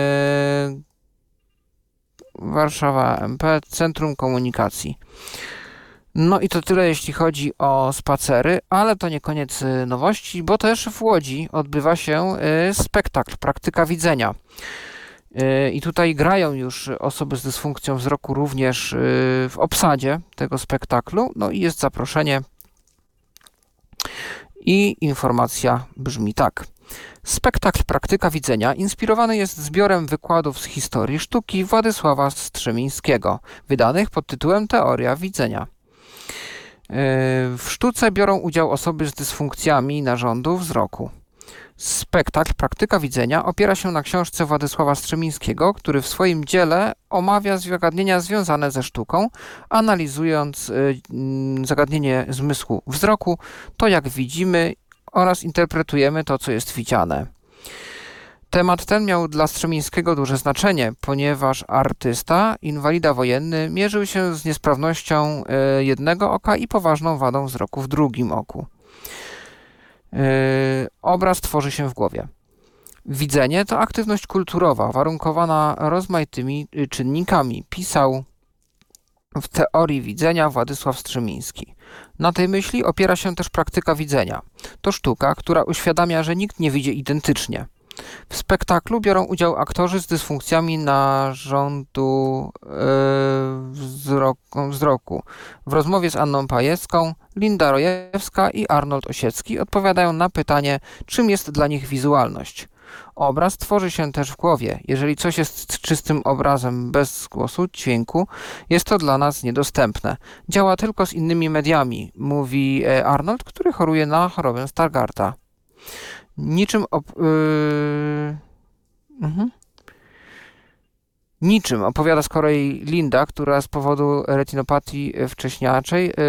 Warszawa M P, Centrum Komunikacji. No i to tyle, jeśli chodzi o spacery, ale to nie koniec nowości, bo też w Łodzi odbywa się spektakl Praktyka Widzenia. I tutaj grają już osoby z dysfunkcją wzroku również w obsadzie tego spektaklu. No i jest zaproszenie i informacja brzmi tak. Spektakl Praktyka Widzenia inspirowany jest zbiorem wykładów z historii sztuki Władysława Strzemińskiego, wydanych pod tytułem Teoria widzenia. W sztuce biorą udział osoby z dysfunkcjami narządu wzroku. Spektakl Praktyka Widzenia opiera się na książce Władysława Strzemińskiego, który w swoim dziele omawia zagadnienia związane ze sztuką, analizując zagadnienie zmysłu wzroku, to jak widzimy oraz interpretujemy to, co jest widziane. Temat ten miał dla Strzemińskiego duże znaczenie, ponieważ artysta, inwalida wojenny, mierzył się z niesprawnością jednego oka i poważną wadą wzroku w drugim oku. Obraz tworzy się w głowie. Widzenie to aktywność kulturowa, warunkowana rozmaitymi czynnikami, pisał w Teorii Widzenia Władysław Strzemiński. Na tej myśli opiera się też praktyka widzenia. To sztuka, która uświadamia, że nikt nie widzi identycznie. W spektaklu biorą udział aktorzy z dysfunkcjami narządu yy, wzroku, wzroku. W rozmowie z Anną Pajecką, Linda Rojewska i Arnold Osiecki odpowiadają na pytanie, czym jest dla nich wizualność. Obraz tworzy się też w głowie. Jeżeli coś jest czystym obrazem bez głosu, dźwięku, jest to dla nas niedostępne. Działa tylko z innymi mediami, mówi Arnold, który choruje na chorobę Stargardta. Niczym op- yy... mhm. Niczym opowiada z kolei Linda, która z powodu retinopatii wcześniaczej yy,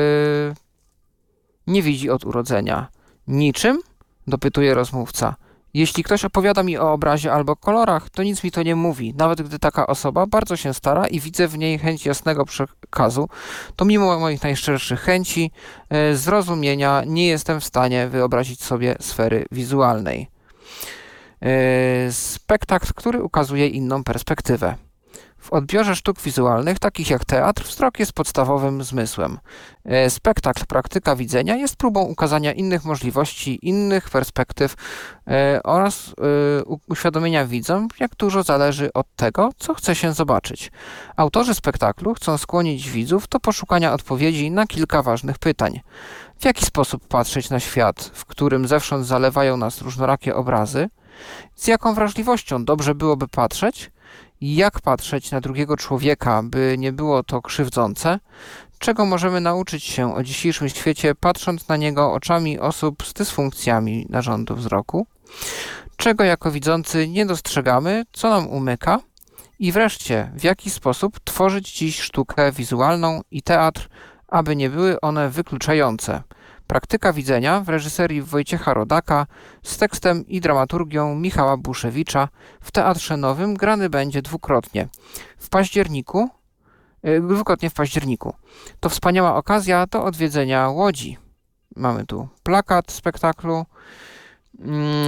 nie widzi od urodzenia. Niczym? Dopytuje rozmówca. Jeśli ktoś opowiada mi o obrazie albo kolorach, to nic mi to nie mówi. Nawet gdy taka osoba bardzo się stara i widzę w niej chęć jasnego przekazu, to mimo moich najszczerszych chęci yy, zrozumienia nie jestem w stanie wyobrazić sobie sfery wizualnej. Yy, spektakl, który ukazuje inną perspektywę. W odbiorze sztuk wizualnych, takich jak teatr, wzrok jest podstawowym zmysłem. Spektakl praktyka widzenia jest próbą ukazania innych możliwości, innych perspektyw e, oraz e, uświadomienia widzom, jak dużo zależy od tego, co chce się zobaczyć. Autorzy spektaklu chcą skłonić widzów do poszukania odpowiedzi na kilka ważnych pytań. W jaki sposób patrzeć na świat, w którym zewsząd zalewają nas różnorakie obrazy? Z jaką wrażliwością dobrze byłoby patrzeć? Jak patrzeć na drugiego człowieka, by nie było to krzywdzące? Czego możemy nauczyć się o dzisiejszym świecie, patrząc na niego oczami osób z dysfunkcjami narządu wzroku? Czego jako widzący nie dostrzegamy, co nam umyka? I wreszcie, w jaki sposób tworzyć dziś sztukę wizualną i teatr, aby nie były one wykluczające? Praktyka widzenia w reżyserii Wojciecha Rodaka z tekstem i dramaturgią Michała Buszewicza w Teatrze Nowym grany będzie dwukrotnie. W październiku, yy, dwukrotnie w październiku. To wspaniała okazja do odwiedzenia Łodzi. Mamy tu plakat spektaklu, yy,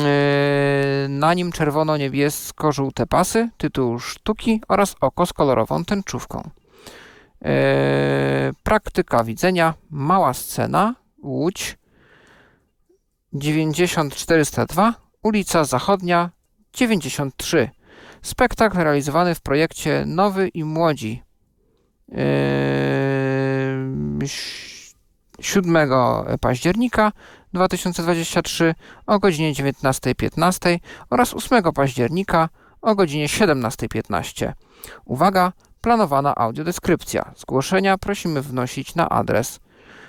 na nim czerwono-niebiesko-żółte pasy, tytuł sztuki oraz oko z kolorową tęczówką. Yy, praktyka widzenia, mała scena, Łódź, dziewięćdziesiąt czterysta dwa, ulica Zachodnia, dziewięćdziesiąt trzy. Spektakl realizowany w projekcie Nowy i Młodzi. Yy, siódmego października dwa tysiące dwudziestego trzeciego o godzinie dziewiętnasta piętnaście oraz ósmego października o godzinie siedemnasta piętnaście. Uwaga, planowana audiodeskrypcja. Zgłoszenia prosimy wnosić na adres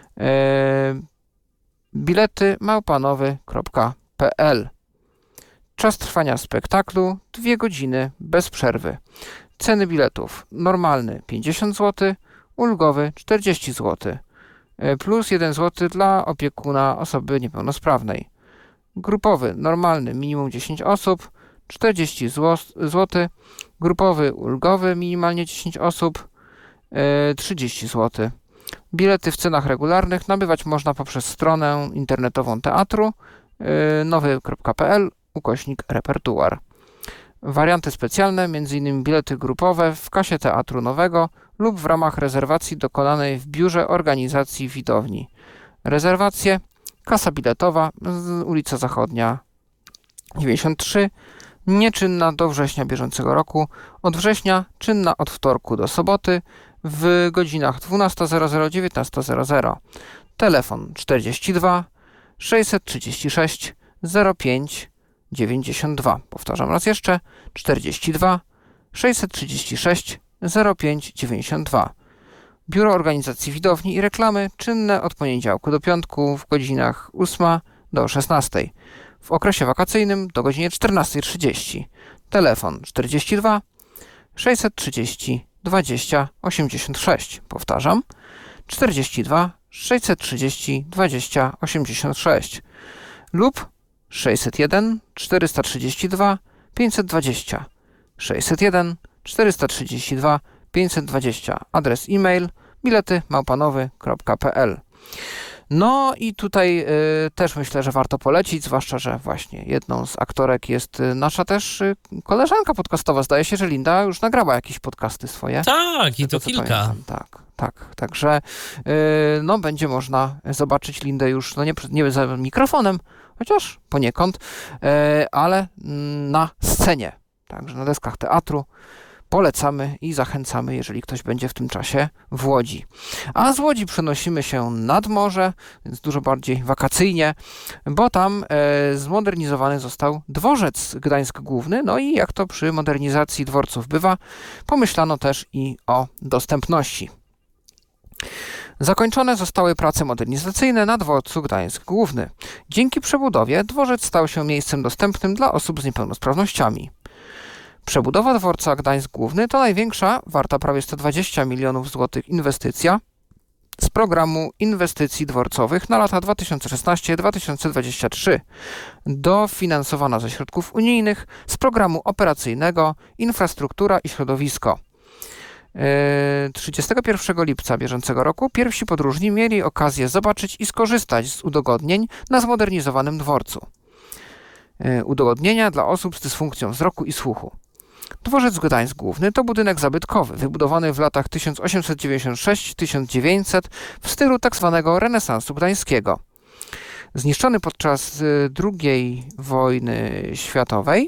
bilety małpanowy kropka p l. Czas trwania spektaklu dwie godziny bez przerwy. Ceny biletów: normalny pięćdziesiąt złotych, ulgowy czterdzieści złotych, plus jeden złoty dla opiekuna osoby niepełnosprawnej. Grupowy normalny minimum dziesięć osób, czterdzieści złotych, grupowy ulgowy minimalnie dziesięć osób, trzydzieści złotych. Bilety w cenach regularnych nabywać można poprzez stronę internetową teatru nowy kropka p l ukośnik repertuar. Warianty specjalne, m.in. bilety grupowe w kasie Teatru Nowego lub w ramach rezerwacji dokonanej w biurze organizacji widowni. Rezerwacje: kasa biletowa, ulica Zachodnia dziewięćdziesiąt trzy, nieczynna do września bieżącego roku, od września czynna od wtorku do soboty w godzinach dwunasta zero zero do dziewiętnasta zero zero. Telefon czterdzieści dwa sześćset trzydzieści sześć zero pięć dziewięćdziesiąt dwa. Powtarzam raz jeszcze: czterdzieści dwa sześćset trzydzieści sześć zero pięć dziewięćdziesiąt dwa. Biuro Organizacji Widowni i Reklamy czynne od poniedziałku do piątku w godzinach ósma do szesnastej. W okresie wakacyjnym do godziny czternasta trzydzieści. Telefon czterdzieści dwa sześćset trzydzieści dwadzieścia osiemdziesiąt sześć. Powtarzam: czterdzieści dwa sześćset trzydzieści dwadzieścia osiemdziesiąt sześć lub sześćset jeden czterysta trzydzieści dwa pięćset dwadzieścia. sześćset jeden czterysta trzydzieści dwa pięćset dwadzieścia. Adres e-mail bilety małpanowy kropka p l. No i tutaj y, też myślę, że warto polecić, zwłaszcza, że właśnie jedną z aktorek jest y, nasza też y, koleżanka podcastowa. Zdaje się, że Linda już nagrała jakieś podcasty swoje. Tak, i to co kilka. Pamiętam. Tak, tak. Także y, no będzie można zobaczyć Lindę już, no nie, nie za mikrofonem, chociaż poniekąd, y, ale na scenie. Także na deskach teatru. Polecamy i zachęcamy, jeżeli ktoś będzie w tym czasie w Łodzi. A z Łodzi przenosimy się nad morze, więc dużo bardziej wakacyjnie, bo tam e, zmodernizowany został dworzec Gdańsk Główny. No i jak to przy modernizacji dworców bywa, pomyślano też i o dostępności. Zakończone zostały prace modernizacyjne na dworcu Gdańsk Główny. Dzięki przebudowie dworzec stał się miejscem dostępnym dla osób z niepełnosprawnościami. Przebudowa dworca Gdańsk Główny to największa, warta prawie sto dwadzieścia milionów złotych inwestycja z programu inwestycji dworcowych na lata dwa tysiące szesnasty do dwa tysiące dwudziestego trzeciego, dofinansowana ze środków unijnych z programu operacyjnego Infrastruktura i Środowisko. trzydziestego pierwszego lipca bieżącego roku pierwsi podróżni mieli okazję zobaczyć i skorzystać z udogodnień na zmodernizowanym dworcu. Udogodnienia dla osób z dysfunkcją wzroku i słuchu. Dworzec Gdańsk Główny to budynek zabytkowy, wybudowany w latach tysiąc osiemset dziewięćdziesiąt sześć do tysiąc dziewięćset w stylu tzw. renesansu gdańskiego. Zniszczony podczas drugiej wojny światowej,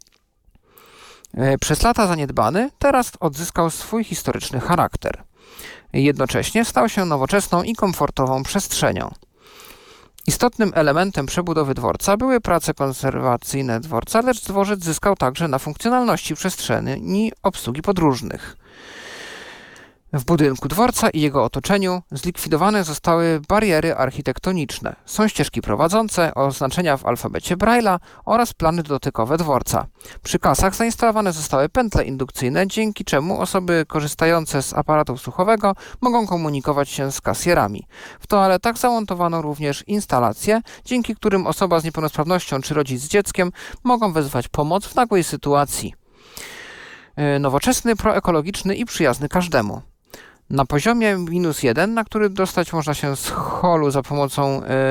przez lata zaniedbany, teraz odzyskał swój historyczny charakter. Jednocześnie stał się nowoczesną i komfortową przestrzenią. Istotnym elementem przebudowy dworca były prace konserwacyjne dworca, lecz dworzec zyskał także na funkcjonalności przestrzeni obsługi podróżnych. W budynku dworca i jego otoczeniu zlikwidowane zostały bariery architektoniczne. Są ścieżki prowadzące, oznaczenia w alfabecie Braille'a oraz plany dotykowe dworca. Przy kasach zainstalowane zostały pętle indukcyjne, dzięki czemu osoby korzystające z aparatu słuchowego mogą komunikować się z kasjerami. W toaletach zamontowano również instalacje, dzięki którym osoba z niepełnosprawnością czy rodzic z dzieckiem mogą wezwać pomoc w nagłej sytuacji. Nowoczesny, proekologiczny i przyjazny każdemu. Na poziomie minus jeden, na który dostać można się z holu za pomocą e,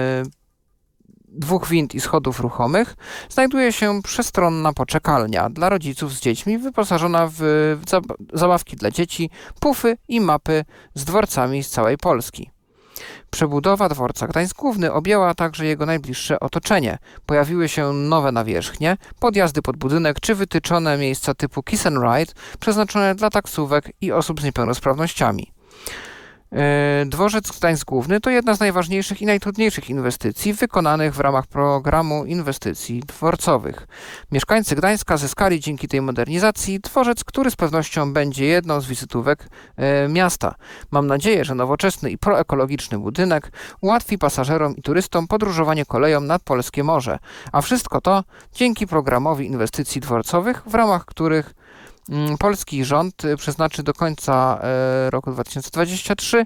dwóch wind i schodów ruchomych, znajduje się przestronna poczekalnia dla rodziców z dziećmi, wyposażona w, w zabawki dla dzieci, pufy i mapy z dworcami z całej Polski. Przebudowa dworca Gdańsk Główny objęła także jego najbliższe otoczenie. Pojawiły się nowe nawierzchnie, podjazdy pod budynek czy wytyczone miejsca typu Kiss and Ride przeznaczone dla taksówek i osób z niepełnosprawnościami. Dworzec Gdańsk Główny to jedna z najważniejszych i najtrudniejszych inwestycji wykonanych w ramach programu inwestycji dworcowych. Mieszkańcy Gdańska zyskali dzięki tej modernizacji dworzec, który z pewnością będzie jedną z wizytówek e, miasta. Mam nadzieję, że nowoczesny i proekologiczny budynek ułatwi pasażerom i turystom podróżowanie koleją nad polskie morze. A wszystko to dzięki programowi inwestycji dworcowych, w ramach których polski rząd przeznaczy do końca roku dwa tysiące dwudziestego trzeciego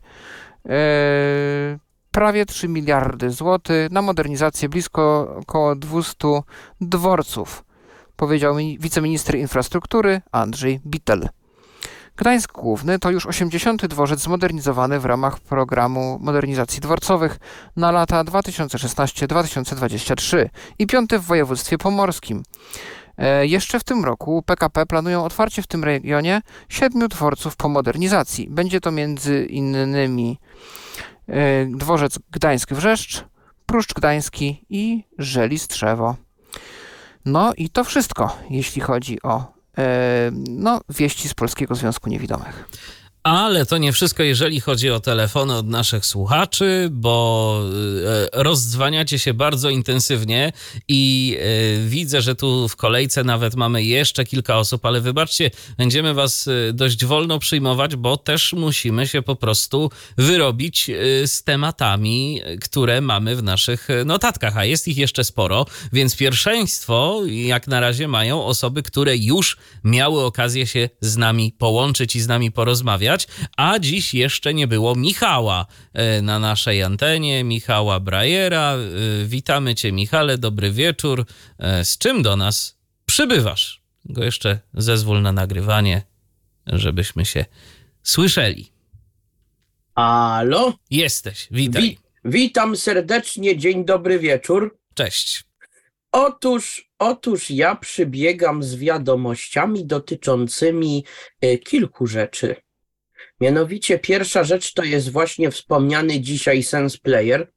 prawie trzy miliardy złotych na modernizację blisko około dwieście dworców, powiedział wiceminister infrastruktury Andrzej Bittel. Gdańsk Główny to już osiemdziesiąty dworzec zmodernizowany w ramach programu modernizacji dworcowych na lata dwa tysiące szesnasty do dwa tysiące dwudziestego trzeciego i piąty w województwie pomorskim. Jeszcze w tym roku P K P planują otwarcie w tym regionie siedmiu dworców po modernizacji. Będzie to między innymi dworzec Gdańsk-Wrzeszcz, Pruszcz Gdański i Żeli-Strzewo. No i to wszystko, jeśli chodzi o no, wieści z Polskiego Związku Niewidomych. Ale to nie wszystko, jeżeli chodzi o telefony od naszych słuchaczy, bo rozdzwaniacie się bardzo intensywnie i widzę, że tu w kolejce nawet mamy jeszcze kilka osób, ale wybaczcie, będziemy was dość wolno przyjmować, bo też musimy się po prostu wyrobić z tematami, które mamy w naszych notatkach, a jest ich jeszcze sporo, więc pierwszeństwo jak na razie mają osoby, które już miały okazję się z nami połączyć i z nami porozmawiać. A dziś jeszcze nie było Michała na naszej antenie, Michała Brajera. Witamy cię, Michale, dobry wieczór. Z czym do nas przybywasz? Go jeszcze zezwól na nagrywanie, żebyśmy się słyszeli. Halo? Jesteś, witaj. Wi- witam serdecznie, dzień dobry wieczór. Cześć. Otóż, otóż ja przybiegam z wiadomościami dotyczącymi y, kilku rzeczy. Mianowicie pierwsza rzecz to jest właśnie wspomniany dzisiaj SensePlayer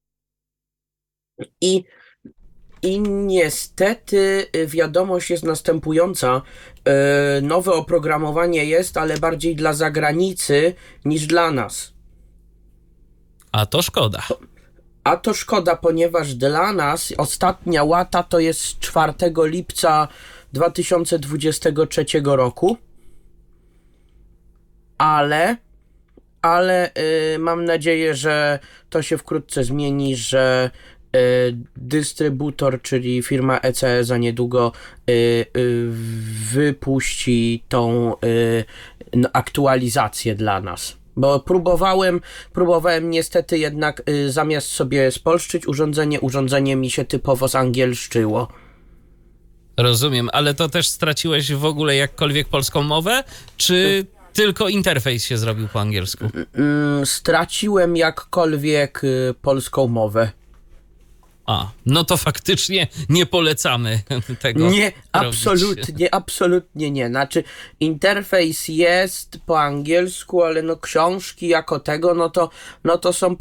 i, i niestety wiadomość jest następująca. Yy, nowe oprogramowanie jest, ale bardziej dla zagranicy niż dla nas. A to szkoda. A to szkoda, ponieważ dla nas ostatnia łata to jest z czwartego lipca dwa tysiące dwudziestego trzeciego roku. Ale, ale y, mam nadzieję, że to się wkrótce zmieni, że y, dystrybutor, czyli firma E C E za niedługo y, y, wypuści tą y, no, aktualizację dla nas. Bo próbowałem, próbowałem niestety jednak y, zamiast sobie spolszczyć urządzenie, urządzenie mi się typowo zangielszczyło. Rozumiem, ale to też straciłeś w ogóle jakkolwiek polską mowę, czy tylko interfejs się zrobił po angielsku? Y, straciłem jakkolwiek y, polską mowę. A, no to faktycznie nie polecamy tego Nie, robić. absolutnie, absolutnie nie. Znaczy, interfejs jest po angielsku, ale no książki jako tego, no to, no to są